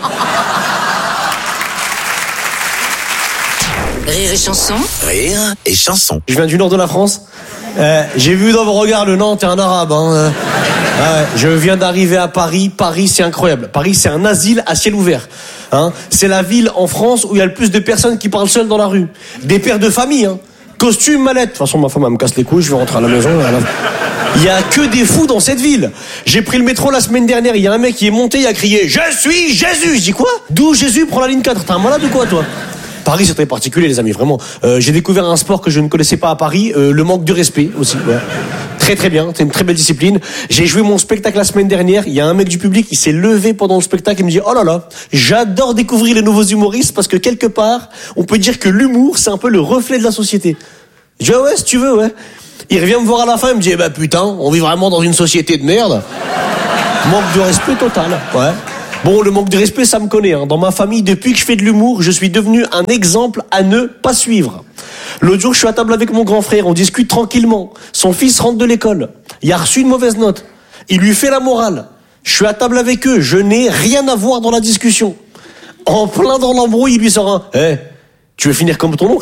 Rire et chanson. Rire et chanson. Je viens du nord de la France. J'ai vu dans vos regards le Nantes, t'es un arabe. Hein. Je viens d'arriver à Paris. Paris, c'est incroyable. Paris, c'est un asile à ciel ouvert. Hein. C'est la ville en France où il y a le plus de personnes qui parlent seules dans la rue. Des pères de famille, hein. Costume, mallette. De toute façon, ma femme, elle me casse les couilles, je vais rentrer à la maison. Il y a que des fous dans cette ville. J'ai pris le métro la semaine dernière, il y a un mec qui est monté, il a crié « Je suis Jésus !» Je dis quoi? D'où Jésus prend la ligne 4? T'es un malade ou quoi, toi? Paris, c'est très particulier, les amis, vraiment. J'ai découvert un sport que je ne connaissais pas à Paris, le manque de respect aussi. Ouais. Très très bien, c'est une très belle discipline. J'ai joué mon spectacle la semaine dernière, il y a un mec du public qui s'est levé pendant le spectacle et me dit « Oh là là, j'adore découvrir les nouveaux humoristes parce que quelque part, on peut dire que l'humour, c'est un peu le reflet de la société. » Je dis « Ah ouais, si tu veux, ouais. » Il revient me voir à la fin, il me dit « Eh ben putain, on vit vraiment dans une société de merde. » Manque de respect total, ouais. Bon, le manque de respect, ça me connaît. Hein. Dans ma famille, depuis que je fais de l'humour, je suis devenu un exemple à ne pas suivre. L'autre jour, je suis à table avec mon grand frère, on discute tranquillement. Son fils rentre de l'école. Il a reçu une mauvaise note. Il lui fait la morale. Je suis à table avec eux, je n'ai rien à voir dans la discussion. En plein dans l'embrouille, il lui sort un « Eh, tu veux finir comme ton oncle ?»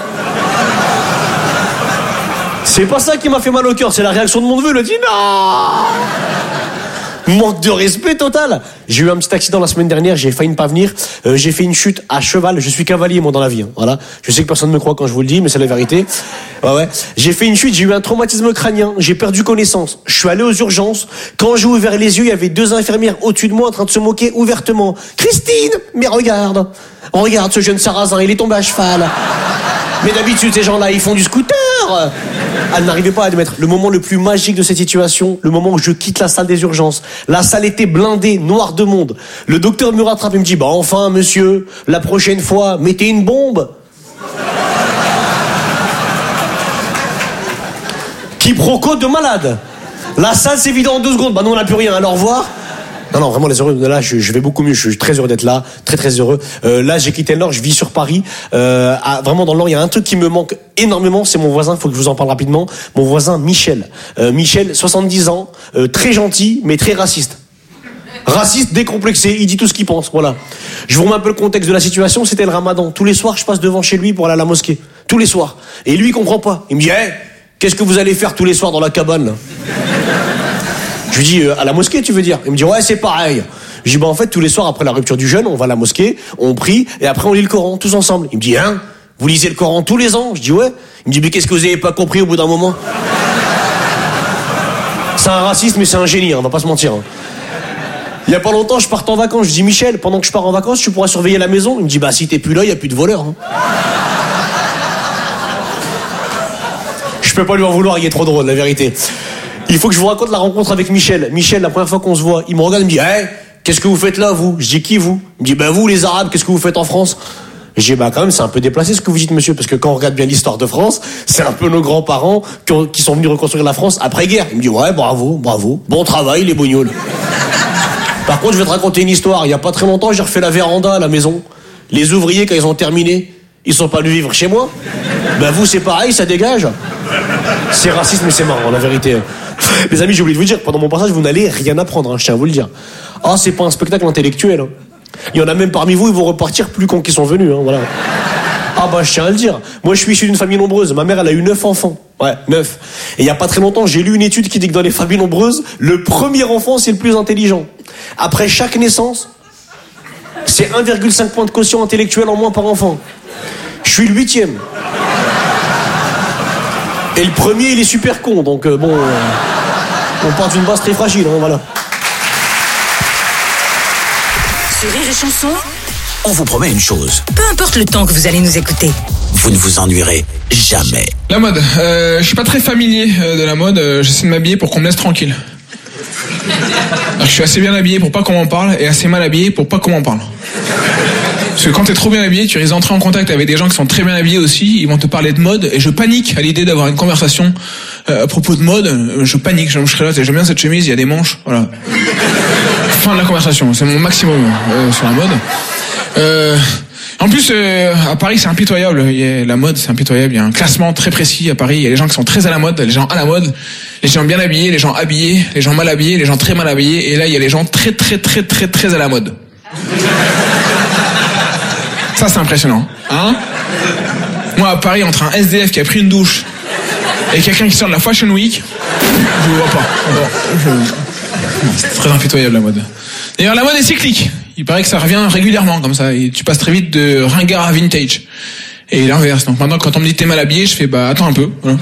C'est pas ça qui m'a fait mal au cœur, c'est la réaction de mon neveu, il a dit « Non !» Manque de respect total. J'ai eu un petit accident la semaine dernière, j'ai failli ne pas venir. J'ai fait une chute à cheval. Je suis cavalier moi dans la vie. Hein. Voilà. Je sais que personne ne me croit quand je vous le dis, mais c'est la vérité. Ouais. J'ai fait une chute, j'ai eu un traumatisme crânien, j'ai perdu connaissance. Je suis allé aux urgences. Quand j'ai ouvert les yeux, il y avait 2 infirmières au-dessus de moi en train de se moquer ouvertement. Christine, mais regarde ce jeune sarrasin, il est tombé à cheval. Mais d'habitude, ces gens-là, ils font du scooter. Elle n'arrivait pas à admettre. Le moment le plus magique de cette situation, le moment où je quitte la salle des urgences. La salle était blindée, noire de monde. Le docteur me rattrape et me dit « Bah enfin, monsieur, la prochaine fois, mettez une bombe. » Quiproquo de malade. La salle s'est vidée en 2 secondes. Bah non, on n'a plus rien. Alors, au revoir. Non, vraiment, les heureux, là, je vais beaucoup mieux. Je suis très heureux d'être là. Très, très heureux. Là, j'ai quitté le Nord, je vis sur Paris. Vraiment, dans le Nord, il y a un truc qui me manque énormément, c'est mon voisin, faut que je vous en parle rapidement. Mon voisin, Michel. Michel, 70 ans, très gentil, mais très raciste. Raciste, décomplexé, il dit tout ce qu'il pense, voilà. Je vous remets un peu le contexte de la situation, c'était le Ramadan. Tous les soirs, je passe devant chez lui pour aller à la mosquée. Tous les soirs. Et lui, il comprend pas. Il me dit, qu'est-ce que vous allez faire tous les soirs dans la cabane, là ? Je lui dis, à la mosquée, tu veux dire ? Il me dit, ouais, c'est pareil. Je dis, bah, en fait, tous les soirs, après la rupture du jeûne, on va à la mosquée, on prie, et après, on lit le Coran, tous ensemble. Il me dit, vous lisez le Coran tous les ans ? Je dis, ouais. Il me dit, mais qu'est-ce que vous avez pas compris au bout d'un moment ? C'est un raciste, mais c'est un génie, on va pas se mentir. Il y a pas longtemps, je pars en vacances. Je dis, Michel, pendant que je pars en vacances, tu pourras surveiller la maison ? Il me dit, bah, si t'es plus là, il y a plus de voleurs. Je peux pas lui en vouloir, il est trop drôle, la vérité. Il faut que je vous raconte la rencontre avec Michel. Michel, la première fois qu'on se voit, il me regarde, il me dit, qu'est-ce que vous faites là, vous ? Je dis, qui, vous ? Il me dit, bah, vous, les Arabes, qu'est-ce que vous faites en France ? Je dis, bah, quand même, c'est un peu déplacé ce que vous dites, monsieur, parce que quand on regarde bien l'histoire de France, c'est un peu nos grands-parents qui sont venus reconstruire la France après-guerre. Il me dit, ouais, bravo, bon travail, les bougnols. Par contre, je vais te raconter une histoire. Il y a pas très longtemps, j'ai refait la véranda à la maison. Les ouvriers, quand ils ont terminé, ils sont pas venus vivre chez moi. Bah, vous, c'est pareil, ça dégage. C'est raciste, mais c'est marrant, la vérité. Les amis, j'ai oublié de vous dire, pendant mon passage, vous n'allez rien apprendre, je tiens à vous le dire. C'est pas un spectacle intellectuel. Il y en a même parmi vous, ils vont repartir plus cons qu'ils sont venus, voilà. Je tiens à le dire. Moi, je suis issu d'une famille nombreuse. Ma mère, elle a eu 9 enfants. Ouais, 9. Et il y a pas très longtemps, j'ai lu une étude qui dit que dans les familles nombreuses, le premier enfant, c'est le plus intelligent. Après chaque naissance, c'est 1,5 point de quotient intellectuel en moins par enfant. Je suis le 8e. Et le premier, il est super con, donc on part d'une base très fragile, voilà. Sur Rire et Chanson, on vous promet une chose. peu importe le temps que vous allez nous écouter. Vous ne vous ennuierez jamais. La mode. Je suis pas très familier de la mode. J'essaie de m'habiller pour qu'on me laisse tranquille. Alors, je suis assez bien habillé pour pas qu'on m'en parle et assez mal habillé pour pas qu'on m'en parle. Parce que quand t'es trop bien habillé, tu risques d'entrer en contact avec des gens qui sont très bien habillés aussi, ils vont te parler de mode, et je panique à l'idée d'avoir une conversation à propos de mode. Je panique, je serai là, j'aime bien cette chemise, il y a des manches, voilà. Fin de la conversation, c'est mon maximum sur la mode. En plus, à Paris, c'est impitoyable. La mode, c'est impitoyable. Il y a un classement très précis à Paris. Il y a les gens qui sont très à la mode, les gens à la mode, les gens bien habillés, les gens habillés, les gens mal habillés, les gens très mal habillés. Et là, il y a les gens très, très, très, très, très à la mode. Ça, c'est impressionnant. Moi, à Paris, entre un SDF qui a pris une douche et quelqu'un qui sort de la Fashion Week, je ne vois pas. C'est très impitoyable, la mode. D'ailleurs, la mode est cyclique. Il paraît que ça revient régulièrement, comme ça. Et tu passes très vite de ringard à vintage. Et l'inverse. Donc maintenant, quand on me dit t'es mal habillé, je fais attends un peu. Voilà.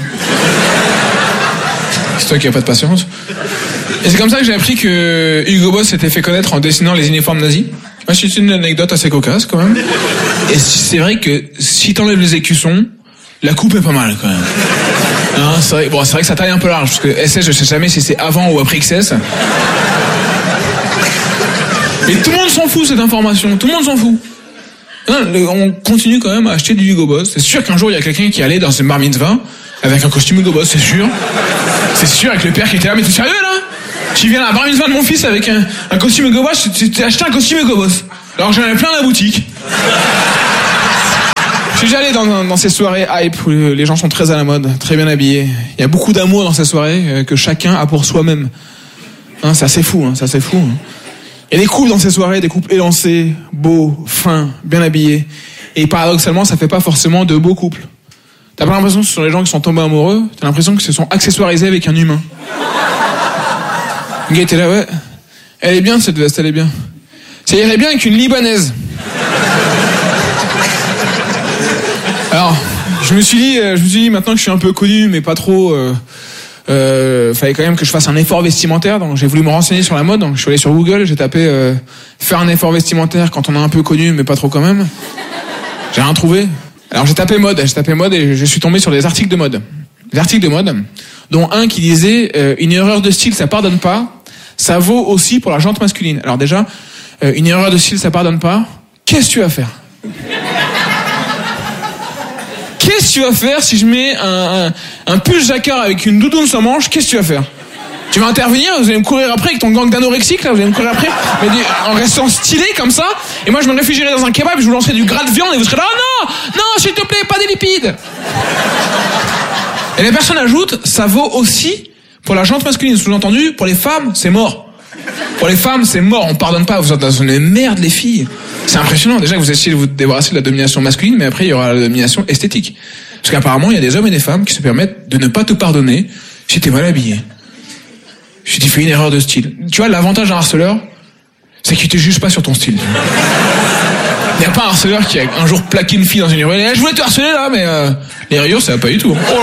C'est toi qui n'as pas de patience. Et c'est comme ça que j'ai appris que Hugo Boss s'était fait connaître en dessinant les uniformes nazis. C'est une anecdote assez cocasse, quand même. Et c'est vrai que si t'enlèves les écussons, la coupe est pas mal, quand même. C'est vrai que ça taille un peu large, parce que SS, je sais jamais si c'est avant ou après XS. Mais tout le monde s'en fout, cette information. Tout le monde s'en fout. On continue quand même à acheter du Hugo Boss. C'est sûr qu'un jour, il y a quelqu'un qui allait dans une bar mitzvah avec un costume Hugo Boss, c'est sûr. C'est sûr, avec le père qui était là. Mais t'es sérieux, là ? Tu viens à la bar mitzvah de mon fils avec un costume Hugo Boss, tu t'es acheté un costume Hugo Boss. Alors j'en avais plein à la boutique. Je suis déjà allé dans ces soirées hype où les gens sont très à la mode, très bien habillés. Il y a beaucoup d'amour dans ces soirées que chacun a pour soi-même. Hein, c'est assez fou, hein, c'est assez fou. Hein. Il y a des couples dans ces soirées, des couples élancés, beaux, fins, bien habillés. Et paradoxalement, ça fait pas forcément de beaux couples. T'as pas l'impression que ce sont les gens qui sont tombés amoureux, t'as l'impression qu'ils se sont accessoirisés avec un humain. Le gars était là, ouais. Elle est bien cette veste, elle est bien. Ça irait bien avec une Libanaise. Alors, je me suis dit maintenant que je suis un peu connu, mais pas trop, fallait quand même que je fasse un effort vestimentaire, donc j'ai voulu me renseigner sur la mode, donc je suis allé sur Google, j'ai tapé faire un effort vestimentaire quand on est un peu connu, mais pas trop quand même. J'ai rien trouvé. Alors j'ai tapé mode et je suis tombé sur des articles de mode. Des articles de mode, dont un qui disait une erreur de style ça pardonne pas, ça vaut aussi pour la jante masculine. Alors déjà, une erreur de style ça pardonne pas, qu'est-ce que tu vas faire? Qu'est-ce que tu vas faire si je mets un pull jacquard avec une doudoune sans manche? Qu'est-ce que tu vas faire? Tu vas intervenir, vous allez me courir après avec ton gang d'anorexiques là, vous allez me courir après, mais en restant stylé comme ça, et moi je me réfugierai dans un kebab, je vous lancerai du gras de viande et vous serez là, oh non, s'il te plaît, pas des lipides. Et la personne ajoute, ça vaut aussi pour la jante masculine, sous-entendu, pour les femmes, c'est mort. Pour les femmes, c'est mort, on pardonne pas, vous êtes dans une merde les filles. C'est impressionnant, déjà que vous essayez de vous débarrasser de la domination masculine, mais après il y aura la domination esthétique. Parce qu'apparemment il y a des hommes et des femmes qui se permettent de ne pas te pardonner si t'es mal habillé. Si tu fais une erreur de style. Tu vois, l'avantage d'un harceleur, c'est qu'il te juge pas sur ton style. Il n'y a pas un harceleur qui a un jour plaqué une fille dans une rue. Je voulais te harceler là, mais les rayures, ça va pas du tout. Oh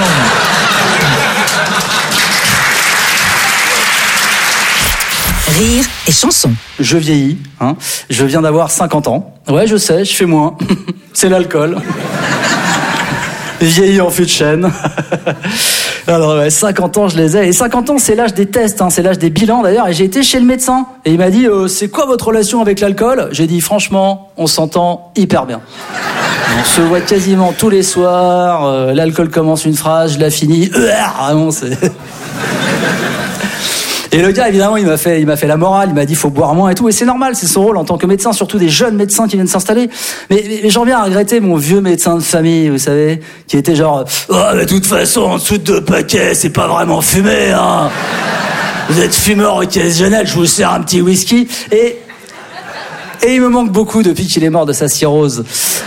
Rire et chanson. Je vieillis, hein. Je viens d'avoir 50 ans. Ouais, je sais, je fais moins. C'est l'alcool. Vieilli en fût de chêne. Alors ouais, 50 ans je les ai. Et 50 ans c'est l'âge des tests, hein, c'est l'âge des bilans d'ailleurs. Et j'ai été chez le médecin et il m'a dit c'est quoi votre relation avec l'alcool? J'ai dit franchement on s'entend hyper bien. On se voit quasiment tous les soirs. L'alcool commence une phrase, je la finis. Vraiment c'est... Et le gars, évidemment, il m'a fait la morale, il m'a dit faut boire moins et tout, et c'est normal, c'est son rôle en tant que médecin, surtout des jeunes médecins qui viennent s'installer. Mais j'en viens à regretter mon vieux médecin de famille, vous savez, qui était genre de toute façon, en dessous de 2 paquets, c'est pas vraiment fumé, hein. Vous êtes fumeur occasionnel, je vous sers un petit whisky. Et il me manque beaucoup depuis qu'il est mort de sa cirrhose.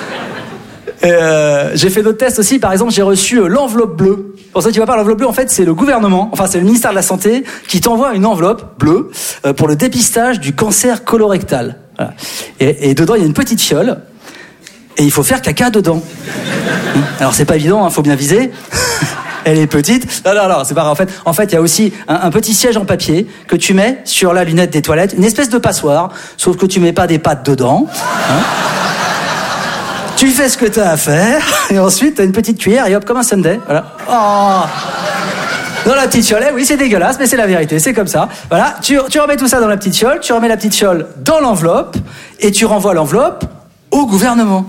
J'ai fait d'autres tests aussi, par exemple, j'ai reçu l'enveloppe bleue. Pour ceux qui ne voient pas, l'enveloppe bleue, en fait, c'est le gouvernement, enfin, c'est le ministère de la Santé qui t'envoie une enveloppe bleue pour le dépistage du cancer colorectal. Voilà. Et dedans, il y a une petite fiole et il faut faire caca dedans. Alors, c'est pas évident, faut bien viser. Elle est petite. Non, c'est pas vrai. En fait, il y a aussi un petit siège en papier que tu mets sur la lunette des toilettes, une espèce de passoire, sauf que tu mets pas des pattes dedans. Hein. Tu fais ce que t'as à faire, et ensuite t'as une petite cuillère, et hop, comme un sundae, voilà. Oh. Dans la petite fiole, oui, c'est dégueulasse, mais c'est la vérité, c'est comme ça. Voilà, tu remets tout ça dans la petite fiole, tu remets la petite fiole dans l'enveloppe, et tu renvoies l'enveloppe au gouvernement.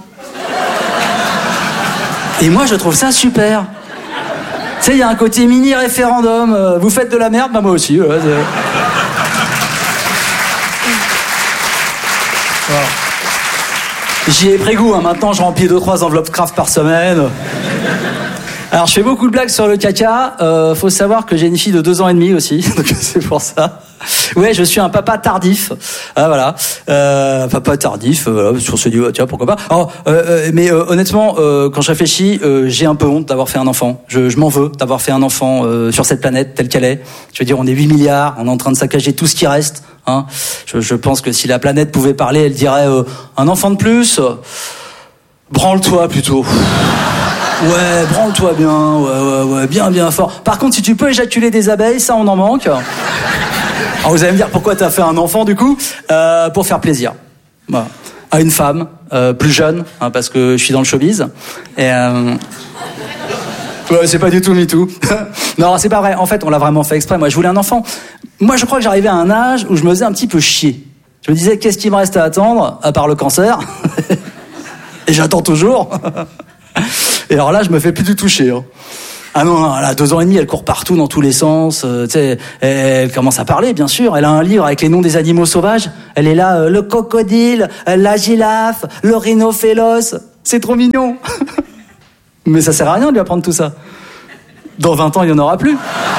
Et moi, je trouve ça super. Tu sais, il y a un côté mini-référendum, vous faites de la merde, bah moi aussi, voilà. Voilà. J'y ai pris goût, hein. Maintenant je remplis 2-3 enveloppes craft par semaine. Alors je fais beaucoup de blagues sur le caca. Faut savoir que j'ai une fille de 2 ans et demi aussi, donc c'est pour ça. Ouais, je suis un papa tardif. Ah voilà, papa tardif. Voilà, on se dit tiens pourquoi pas. Alors, mais honnêtement, quand je réfléchis, j'ai un peu honte d'avoir fait un enfant. Je m'en veux d'avoir fait un enfant sur cette planète telle qu'elle est. Je veux dire, on est 8 milliards, on est en train de saccager tout ce qui reste. Hein. Je pense que si la planète pouvait parler, elle dirait un enfant de plus. Branle-toi plutôt. Ouais, branle-toi bien, ouais, bien fort. Par contre, si tu peux éjaculer des abeilles, ça on en manque. Alors vous allez me dire pourquoi t'as fait un enfant du coup, pour faire plaisir. Voilà. À une femme plus jeune, hein, parce que je suis dans le showbiz. Et ouais, c'est pas du tout MeToo. Non, c'est pas vrai. En fait, on l'a vraiment fait exprès. Moi, je voulais un enfant. Moi, je crois que j'arrivais à un âge où je me faisais un petit peu chier. Je me disais, qu'est-ce qu'il me reste à attendre, à part le cancer? Et j'attends toujours. Et alors là, je me fais plus du tout chier. Hein. Ah non, elle a 2 ans et demi, elle court partout dans tous les sens. Tu sais, elle commence à parler, bien sûr. Elle a un livre avec les noms des animaux sauvages. Elle est là, le crocodile, la girafe, le rhinophélos. C'est trop mignon. Mais ça sert à rien de lui apprendre tout ça. Dans 20 ans, il y en aura plus.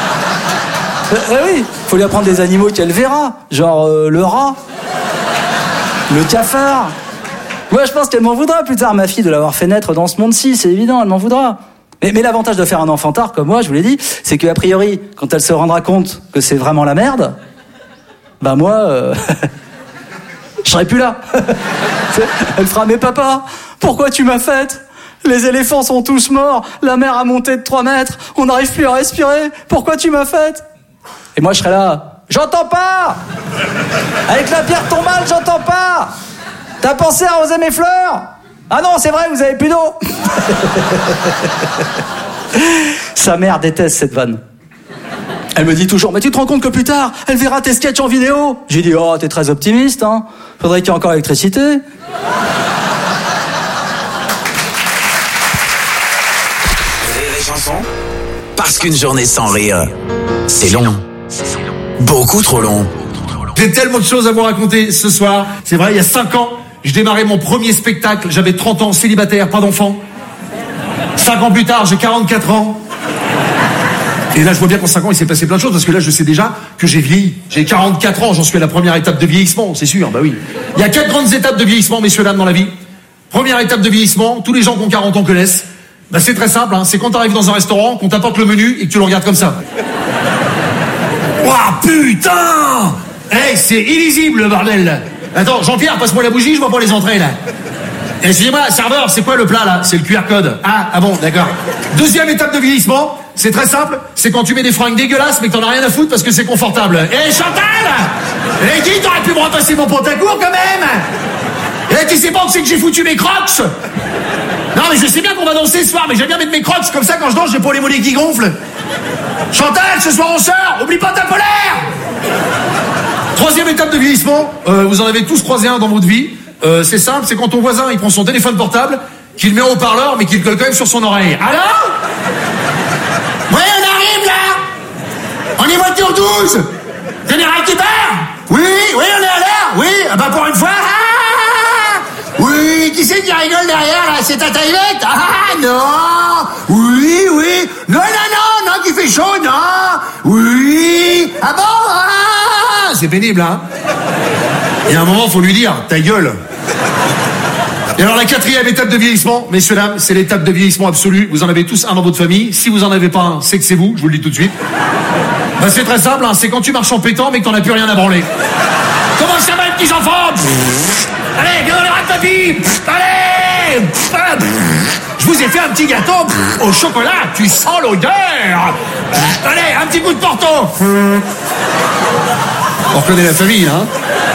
Oui, faut lui apprendre des animaux qu'elle verra, genre le rat, le cafard. Moi, je pense qu'elle m'en voudra plus tard, ma fille, de l'avoir fait naître dans ce monde-ci, c'est évident, elle m'en voudra. Mais l'avantage de faire un enfant tard, comme moi, je vous l'ai dit, c'est qu'a priori, quand elle se rendra compte que c'est vraiment la merde, bah moi, je serai plus là. Elle fera, mais papa, pourquoi tu m'as faite ? Les éléphants sont tous morts, la mer a monté de 3 mètres, on n'arrive plus à respirer, pourquoi tu m'as faite ? Et moi, je serai là, j'entends pas ! Avec la pierre tombale, j'entends pas ! T'as pensé à arroser mes fleurs ? Ah non, c'est vrai, vous avez plus d'eau. Sa mère déteste cette vanne. Elle me dit toujours, mais tu te rends compte que plus tard, elle verra tes sketchs en vidéo ? J'ai dit, oh, t'es très optimiste, hein. Faudrait qu'il y ait encore l'électricité. Rire et chanson, parce qu'une journée sans rire, c'est long. Beaucoup trop long. J'ai tellement de choses à vous raconter ce soir. C'est vrai, il y a 5 ans, je démarrais mon premier spectacle. J'avais 30 ans, célibataire, pas d'enfant. 5 ans plus tard, j'ai 44 ans. Et là, je vois bien qu'en 5 ans, il s'est passé plein de choses, parce que là, je sais déjà que j'ai vieilli. J'ai 44 ans, j'en suis à la première étape de vieillissement, c'est sûr, bah oui. Il y a 4 grandes étapes de vieillissement, messieurs, dames, dans la vie. Première étape de vieillissement, tous les gens qui ont 40 ans connaissent. Bah, c'est très simple, hein, c'est quand t'arrives dans un restaurant, qu'on t'apporte le menu et que tu le regardes comme ça. Ouah, putain! Hey, c'est illisible, le bordel. Attends, Jean-Pierre, passe-moi la bougie, je vois pas les entrées, là. Excusez-moi, serveur, c'est quoi le plat, là? C'est le QR code. Ah bon, d'accord. Deuxième étape de vieillissement, c'est très simple, c'est quand tu mets des fringues dégueulasses, mais que t'en as rien à foutre parce que c'est confortable. Chantal! Dis, t'aurais pu me repasser mon pantacourt, quand même! Tu sais pas où c'est que j'ai foutu mes crocs? Non, mais je sais bien qu'on va danser ce soir, mais j'aime bien mettre mes crocs, comme ça, quand je danse, j'ai pas les mollets qui gonflent. Chantal, ce soir on sort, oublie pas ta polaire! Troisième étape de vieillissement, vous en avez tous croisé un dans votre vie. C'est simple, c'est quand ton voisin il prend son téléphone portable, qu'il met en haut-parleur, mais qu'il le colle quand même sur son oreille. Alors? Oui, on arrive là! On est voiture 12! Général qui part? Oui, on est à l'heure! Oui, bah pour une fois! Oui, qui c'est qui rigole derrière là? C'est ta taillette? Ah non! Oui! Non, qui fait chaud, non! Oui! Ah bon? Ah! C'est pénible, hein? Et à un moment, faut lui dire, ta gueule! Et alors la 4e étape de vieillissement, messieurs, dames, c'est l'étape de vieillissement absolu. Vous en avez tous un dans votre famille. Si vous en avez pas un, c'est que c'est vous, je vous le dis tout de suite. Bah c'est très simple, hein, c'est quand tu marches en pétant mais que t'en as plus rien à branler. Comment ça va, les petits enfants? Allez, viens dans les bras de papy. Allez. Je vous ai fait un petit gâteau au chocolat, tu sens l'odeur. Allez, un petit coup de Porto. On reconnaît la famille, hein.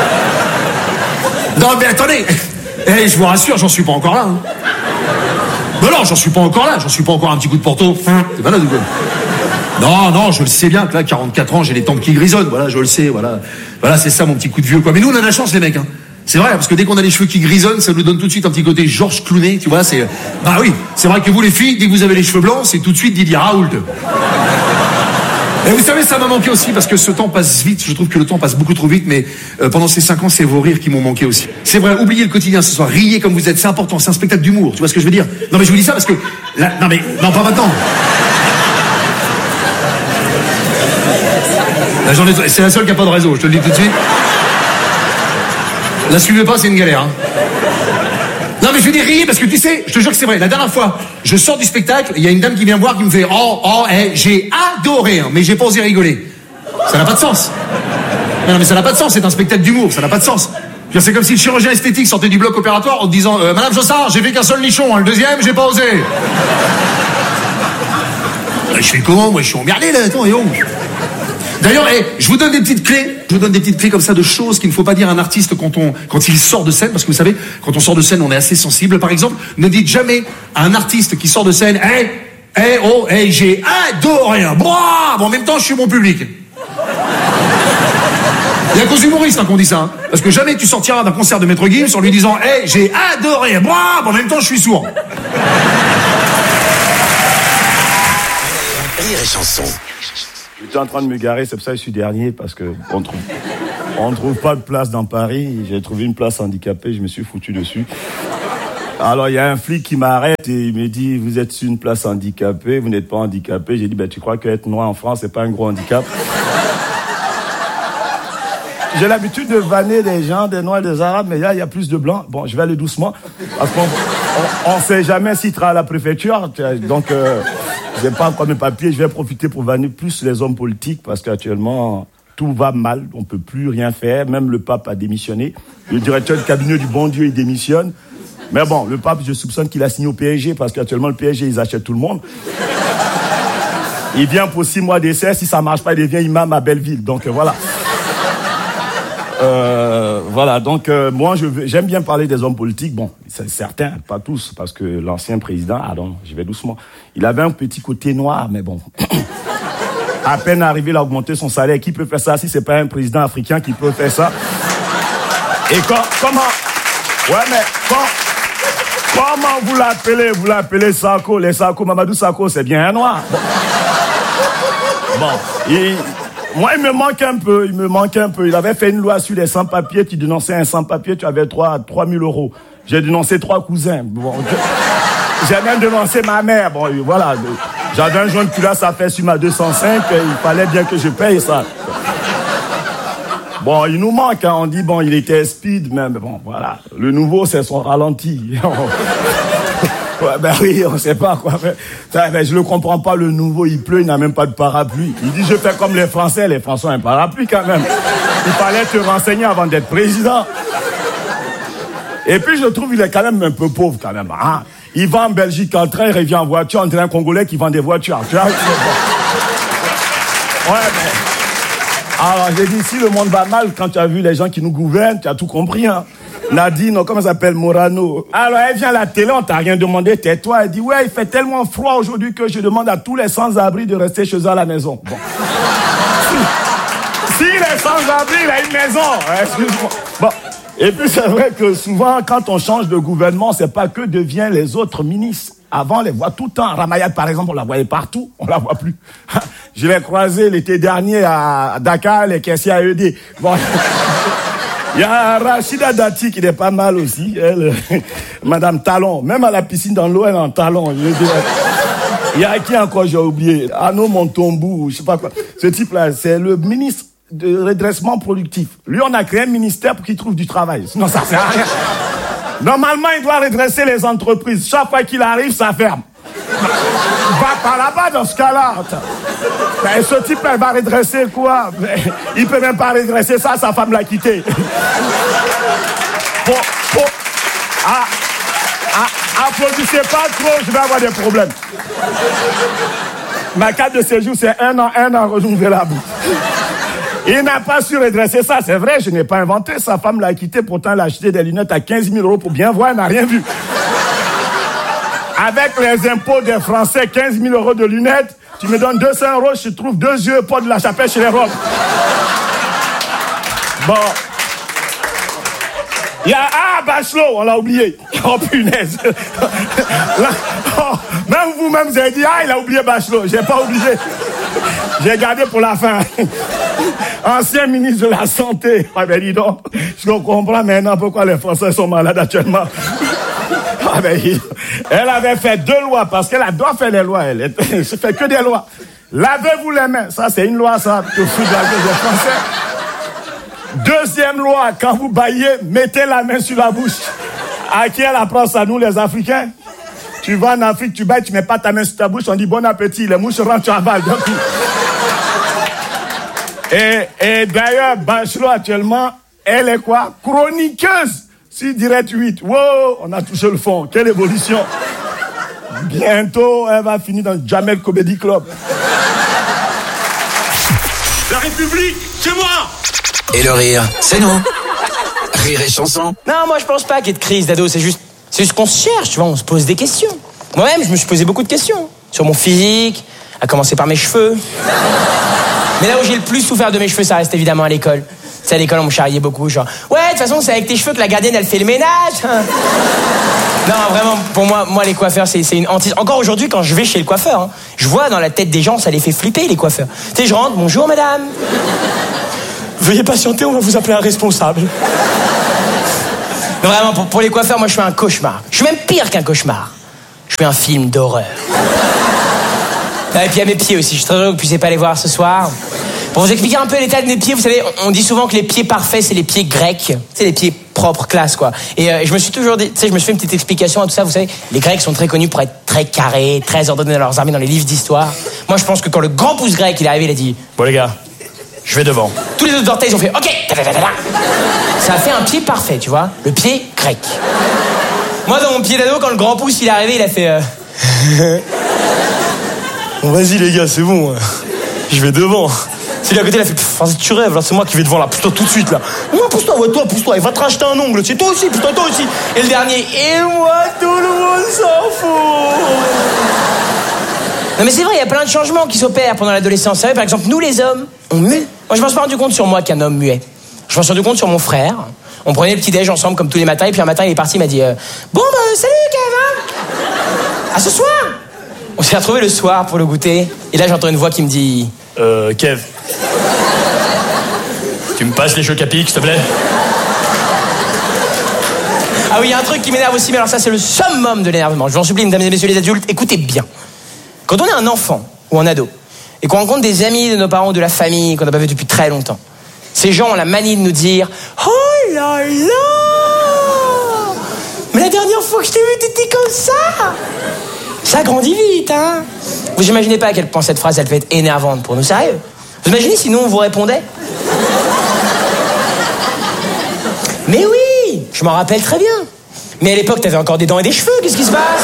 Non mais attendez. Je vous rassure, j'en suis pas encore là. Hein. Non, j'en suis pas encore là. J'en suis pas encore un petit coup de Porto. C'est pas là, du coup. Non, je le sais bien que là, 44 ans, j'ai les tempes qui grisonnent. Voilà, je le sais, voilà. Voilà, c'est ça mon petit coup de vieux, quoi. Mais nous, on a de la chance, les mecs, hein. C'est vrai, parce que dès qu'on a les cheveux qui grisonnent, ça nous donne tout de suite un petit côté Georges Clooney, tu vois, c'est... Bah oui, c'est vrai que vous, les filles, dès que vous avez les cheveux blancs, c'est tout de suite Didier Raoult. Et vous savez, ça m'a manqué aussi, parce que ce temps passe vite. Je trouve que le temps passe beaucoup trop vite, mais pendant ces 5 ans, c'est vos rires qui m'ont manqué aussi. C'est vrai, oubliez le quotidien ce soir, riez comme vous êtes, c'est important, c'est un spectacle d'humour, tu vois ce que je veux dire? Non mais je vous dis ça parce que... Là, non, pas maintenant. Là, c'est la seule qui a pas de réseau, je te le dis tout de suite. La suivez pas, c'est une galère. Hein. Non mais je veux dire riez parce que tu sais, je te jure que c'est vrai. La dernière fois, je sors du spectacle, il y a une dame qui vient me voir qui me fait j'ai adoré, hein, mais j'ai pas osé rigoler. Ça n'a pas de sens. Non mais ça n'a pas de sens, c'est un spectacle d'humour, ça n'a pas de sens. C'est comme si le chirurgien esthétique sortait du bloc opératoire en te disant Madame Jossard, j'ai fait qu'un seul nichon, hein, le deuxième, j'ai pas osé. Je fais comment? Moi je suis emmerdé là, attends, et oh. D'ailleurs, je vous donne des petites clés. Je vous donne des petites clés comme ça de choses qu'il ne faut pas dire à un artiste quand il sort de scène, parce que vous savez, quand on sort de scène, on est assez sensible. Par exemple, ne dites jamais à un artiste qui sort de scène, j'ai adoré. Bon, en même temps, je suis mon public. Il y a qu'aux humoristes qu'on dit ça, hein. Parce que jamais tu sortiras d'un concert de Maître Gims en lui disant, j'ai adoré. Bon, en même temps, je suis sourd. Rire et Chanson. J'étais en train de me garer, c'est pour ça que je suis dernier, parce que on trouve pas de place dans Paris. J'ai trouvé une place handicapée, je me suis foutu dessus. Alors il y a un flic qui m'arrête et il me dit, vous êtes sur une place handicapée, vous n'êtes pas handicapé. J'ai dit, tu crois qu'être noir en France, c'est pas un gros handicap? J'ai l'habitude de vanner des gens, des noirs, des arabes, mais là il y a plus de blancs. Bon, je vais aller doucement, parce qu'on sait jamais s'il sera à la préfecture, donc je n'ai pas encore mes papiers. Je vais profiter pour vanner plus les hommes politiques, parce qu'actuellement tout va mal, on peut plus rien faire. Même le pape a démissionné, le directeur du cabinet du bon Dieu il démissionne. Mais bon, le pape, je soupçonne qu'il a signé au PSG, parce qu'actuellement, le PSG, ils achètent tout le monde. Il vient pour 6 mois d'essai, si ça marche pas, il devient imam à Belleville. Donc, voilà. Voilà, donc, moi, j'aime bien parler des hommes politiques. Bon, c'est certains, pas tous, parce que l'ancien président, je vais doucement. Il avait un petit côté noir, mais bon. À peine arrivé, il a augmenté son salaire. Qui peut faire ça si c'est pas un président africain qui peut faire ça? Et comment? Ouais, mais comment vous l'appelez? Vous l'appelez Sarko. Les Sarko, Mamadou Sarko, c'est bien un noir. Bon. Moi, il me manque un peu. Il avait fait une loi sur les sans-papiers. Tu dénonçais un sans-papier, tu avais 3 000 euros. J'ai dénoncé 3 cousins. Bon, j'ai même dénoncé ma mère. Bon, voilà. J'avais un jaune culotte, ça fait sur ma 205. Il fallait bien que je paye ça. Bon, il nous manque, hein. On dit, bon, il était speed, mais bon, voilà. Le nouveau, c'est son ralenti. Ouais, oui, on sait pas, quoi. Mais je le comprends pas, le nouveau, il pleut, il n'a même pas de parapluie. Il dit, je fais comme les Français ont un parapluie, quand même. Il fallait te renseigner avant d'être président. Et puis, je trouve, il est quand même un peu pauvre, quand même, hein. Il va en Belgique en train, il revient en voiture, on dirait un Congolais qui vend des voitures. Tu vois, ouais, mais... Alors, j'ai dit, si le monde va mal, quand tu as vu les gens qui nous gouvernent, tu as tout compris, hein. Nadine, comment ça s'appelle, Morano. Alors, elle vient à la télé, on t'a rien demandé, tais-toi. Elle dit, ouais, il fait tellement froid aujourd'hui que je demande à tous les sans-abri de rester chez eux à la maison. Bon. Si les sans-abri, il a une maison, excuse-moi. Bon. Et puis, c'est vrai que souvent, quand on change de gouvernement, c'est pas que deviennent les autres ministres. Avant, on les voit tout le temps. Ramayad, par exemple, on la voyait partout. On la voit plus. Je l'ai croisé l'été dernier à Dakar, les caissiers à ED. Bon. Il y a Rachida Dati qui est pas mal aussi. Elle, Madame Talon. Même à la piscine dans l'eau, elle est en talon. Il y a qui encore, j'ai oublié. Arnaud Montombou, je sais pas quoi. Ce type-là, c'est le ministre de redressement productif. Lui, on a créé un ministère pour qu'il trouve du travail. Sinon, ça sert à rien. Normalement, il doit redresser les entreprises. Chaque fois qu'il arrive, ça ferme. Va par là-bas dans ce cas-là. Ben, ce type, elle va redresser quoi? Il peut même pas redresser ça, sa femme l'a quitté. Applaudissez pas trop, je vais avoir des problèmes. Ma carte de séjour, c'est 1 an renouvelable. Il n'a pas su redresser ça, c'est vrai, je n'ai pas inventé. Sa femme l'a quitté, pourtant elle a acheté des lunettes à 15 000 euros pour bien voir, elle n'a rien vu. Avec les impôts des Français, 15 000 euros de lunettes, tu me donnes 200 euros, je trouve 2 yeux pas de la chapelle chez les robes. Bon. Il y a Bachelot, on l'a oublié. Oh punaise. Là, même vous-même, vous avez dit, il a oublié Bachelot. J'ai pas oublié. J'ai gardé pour la fin. Ancien ministre de la Santé. Ah ben dis donc, je comprends maintenant pourquoi les Français sont malades actuellement. Ah ben, elle avait fait 2 lois, parce qu'elle doit faire les lois, elle ne fait que des lois. Lavez-vous les mains, ça c'est une loi, ça, te fout de la gueule des Français. Deuxième loi, quand vous baillez, mettez la main sur la bouche. À qui elle apprend ça, nous les Africains? Tu vas en Afrique, tu bailles, tu mets pas ta main sur ta bouche, on dit bon appétit, les mouches rentrent, tu avales. Et d'ailleurs, Bachelot actuellement, elle est quoi? Chroniqueuse. Si direct 8, wow, on a touché le fond. Quelle évolution. Bientôt, elle va finir dans le Jamel Comedy Club. La République, c'est moi. Et le rire, c'est nous. Rire et Chanson. Non, moi je pense pas qu'il y ait de crise, Dado. C'est juste qu'on se cherche, tu vois, on se pose des questions. Moi-même, je me suis posé beaucoup de questions. Sur mon physique, à commencer par mes cheveux. Mais là où j'ai le plus souffert de mes cheveux, ça reste évidemment à l'école. C'est à l'école, on me charriait beaucoup, genre, ouais, de toute façon, c'est avec tes cheveux que la gardienne, elle fait le ménage. Non, vraiment, pour moi, les coiffeurs, c'est une hantise. Encore aujourd'hui, quand je vais chez le coiffeur, hein, je vois dans la tête des gens, ça les fait flipper, les coiffeurs. Tu sais, je rentre, bonjour madame. Veuillez patienter, on va vous appeler un responsable. Non, vraiment, pour les coiffeurs, moi, je suis un cauchemar. Je suis même pire qu'un cauchemar. Je suis un film d'horreur. Ah, et puis, il y a mes pieds aussi. Je suis très heureux que vous puissiez pas les voir ce soir. Pour vous expliquer un peu l'état de mes pieds, vous savez, on dit souvent que les pieds parfaits, c'est les pieds grecs. C'est les pieds propres, classe, quoi. Et je me suis toujours dit, tu sais, je me suis fait une petite explication à tout ça. Vous savez, les Grecs sont très connus pour être très carrés, très ordonnés dans leurs armées, dans les livres d'histoire. Moi, je pense que quand le grand pouce grec, il est arrivé, il a dit, bon, les gars, je vais devant. Tous les autres orteils, ils ont fait, ok. Ça a fait un pied parfait, tu vois. Le pied grec. Moi, dans mon pied d'ado, quand le grand pouce, il est arrivé, il a fait, bon, vas-y, les gars, c'est bon. Je vais devant. Celui à côté, il a fait, vas-y, tu rêves, là, c'est moi qui vais devant, là, pousse-toi tout de suite, là. Moi, pousse-toi, ouais, toi, pousse-toi, il va te racheter un ongle, c'est toi aussi, pousse-toi, toi aussi. Et le dernier, et moi, tout le monde s'en fout. Non, mais c'est vrai, il y a plein de changements qui s'opèrent pendant l'adolescence. Vous savez, par exemple, nous, les hommes, on mue. Moi, je m'en suis pas rendu compte sur moi qu'un homme muet. Je m'en suis rendu compte sur mon frère. On prenait le petit-déj ensemble, comme tous les matins, et puis un matin, il est parti, il m'a dit, bon, bah, salut, Kev, à ce soir. On s'est retrouvés le soir pour le goûter, et là, j'entends une voix qui me dit, Kev. Tu me passes les chocs à pic, s'il te plaît? Ah oui, il y a un truc qui m'énerve aussi, mais alors ça, c'est le summum de l'énervement. Je vous en supplie, mesdames et messieurs les adultes, écoutez bien. Quand on est un enfant ou un ado, et qu'on rencontre des amis de nos parents ou de la famille qu'on n'a pas vu depuis très longtemps, ces gens ont la manie de nous dire « Oh là là! Mais la dernière fois que je t'ai vu, t'étais comme ça! Ça grandit vite, hein? » Vous imaginez pas à quel point cette phrase, elle peut être énervante pour nous, sérieux? Vous imaginez si nous, on vous répondait? Mais oui, je m'en rappelle très bien. Mais à l'époque, t'avais encore des dents et des cheveux, qu'est-ce qui se passe?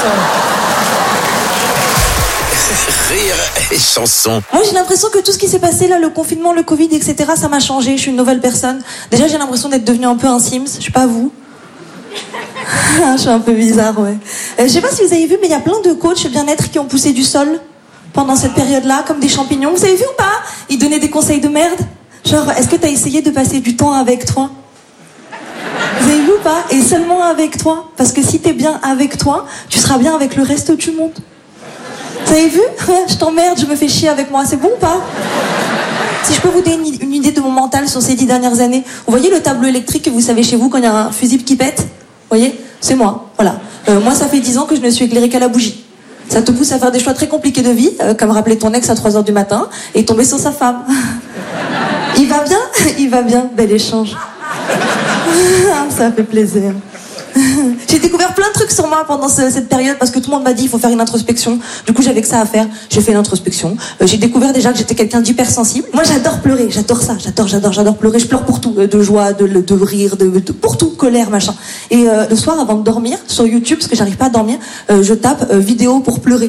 Rire et chanson. Moi, j'ai l'impression que tout ce qui s'est passé là, le confinement, le Covid, etc., ça m'a changé. Je suis une nouvelle personne. Déjà, j'ai l'impression d'être devenue un peu un Sims. Je sais pas vous. Je suis un peu bizarre, ouais. Je sais pas si vous avez vu, mais il y a plein de coachs bien-être qui ont poussé du sol pendant cette période-là, comme des champignons. Vous avez vu ou pas? Ils donnaient des conseils de merde. Genre, est-ce que t'as essayé de passer du temps avec toi? Vous avez vu ou pas? Et seulement avec toi. Parce que si t'es bien avec toi, tu seras bien avec le reste du monde. Vous avez vu? Je t'emmerde, je me fais chier avec moi. C'est bon ou pas? Si je peux vous donner une idée de mon mental sur ces 10 dernières années. Vous voyez le tableau électrique que vous savez chez vous quand il y a un fusible qui pète? Vous voyez? C'est moi. Voilà. Moi, ça fait 10 ans que je ne suis éclairée qu'à la bougie. Ça te pousse à faire des choix très compliqués de vie, comme rappeler ton ex à 3h du matin et tomber sur sa femme. Il va bien? Il va bien. Bel échange. Ça fait plaisir. J'ai découvert plein de trucs sur moi pendant cette période parce que tout le monde m'a dit il faut faire une introspection. Du coup, j'avais que ça à faire. J'ai fait l'introspection. J'ai découvert déjà que j'étais quelqu'un d'hypersensible. Moi, j'adore pleurer. J'adore ça. J'adore pleurer. Je pleure pour tout. De joie, de rire, pour tout. Colère, machin. Et le soir, avant de dormir, sur YouTube, parce que j'arrive pas à dormir, je tape vidéo pour pleurer.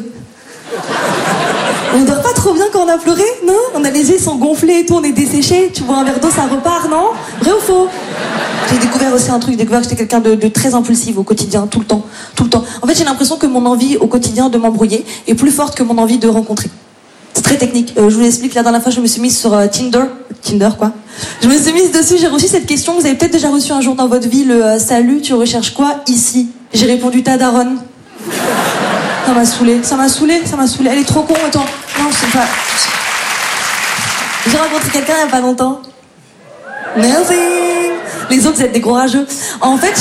On dort pas trop bien quand on a pleuré, non? On a les yeux sont gonflés et tout, on est desséché. Tu bois un verre d'eau, ça repart, non? Vrai ou faux? J'ai découvert aussi un truc, j'ai découvert que j'étais quelqu'un de très impulsif au quotidien, tout le temps. En fait, j'ai l'impression que mon envie au quotidien de m'embrouiller est plus forte que mon envie de rencontrer. C'est très technique. Je vous l'explique, la dernière fois, je me suis mise sur Tinder, quoi. Je me suis mise dessus, j'ai reçu cette question, vous avez peut-être déjà reçu un jour dans votre vie le salut, tu recherches quoi ici? J'ai répondu ta daronne. Ça m'a saoulée. Elle est trop con, attends. Non, je sais pas. J'ai rencontré quelqu'un il y a pas longtemps. Merci. Les autres, vous êtes des gros rageux. En fait,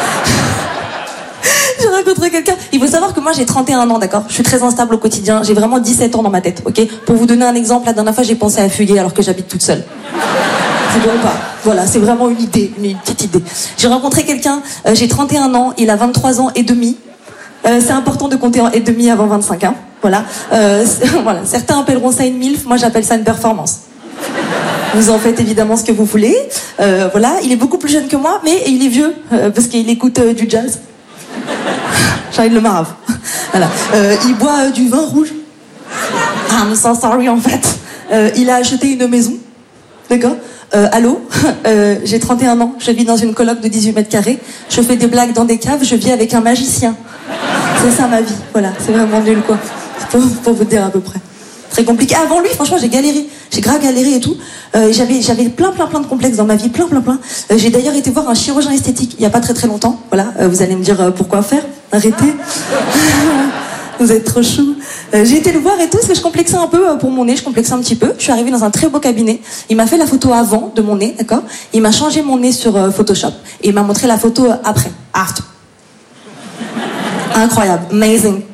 j'ai rencontré quelqu'un. Il faut savoir que moi, j'ai 31 ans, d'accord? Je suis très instable au quotidien. J'ai vraiment 17 ans dans ma tête, ok? Pour vous donner un exemple, la dernière fois, j'ai pensé à fuguer alors que j'habite toute seule. C'est bon ou pas? Voilà, c'est vraiment une idée, une petite idée. J'ai rencontré quelqu'un, j'ai 31 ans, il a 23 ans et demi. C'est important de compter en et demi avant 25 ans. Voilà. Voilà. Certains appelleront ça une MILF, moi j'appelle ça une performance. Vous en faites évidemment ce que vous voulez. Voilà, il est beaucoup plus jeune que moi, mais il est vieux, parce qu'il écoute du jazz. Genre il le marave. Voilà. Il boit du vin rouge. I'm so sorry en fait. Il a acheté une maison. D'accord? Allô, j'ai 31 ans, je vis dans une coloc de 18 mètres carrés, je fais des blagues dans des caves, je vis avec un magicien. C'est ça ma vie, voilà, c'est vraiment nul quoi. Pour vous dire à peu près. Très compliqué. Avant lui, franchement, j'ai galéré. J'ai grave galéré et tout. J'avais plein de complexes dans ma vie, plein. J'ai d'ailleurs été voir un chirurgien esthétique il y a pas très longtemps. Voilà, vous allez me dire pourquoi faire. Arrêtez. Vous êtes trop chou. J'ai été le voir et tout, parce que je complexais un peu pour mon nez, je complexais un petit peu. Je suis arrivée dans un très beau cabinet. Il m'a fait la photo avant de mon nez, d'accord? Il m'a changé mon nez sur Photoshop. Et il m'a montré la photo après. After. Incroyable. Amazing.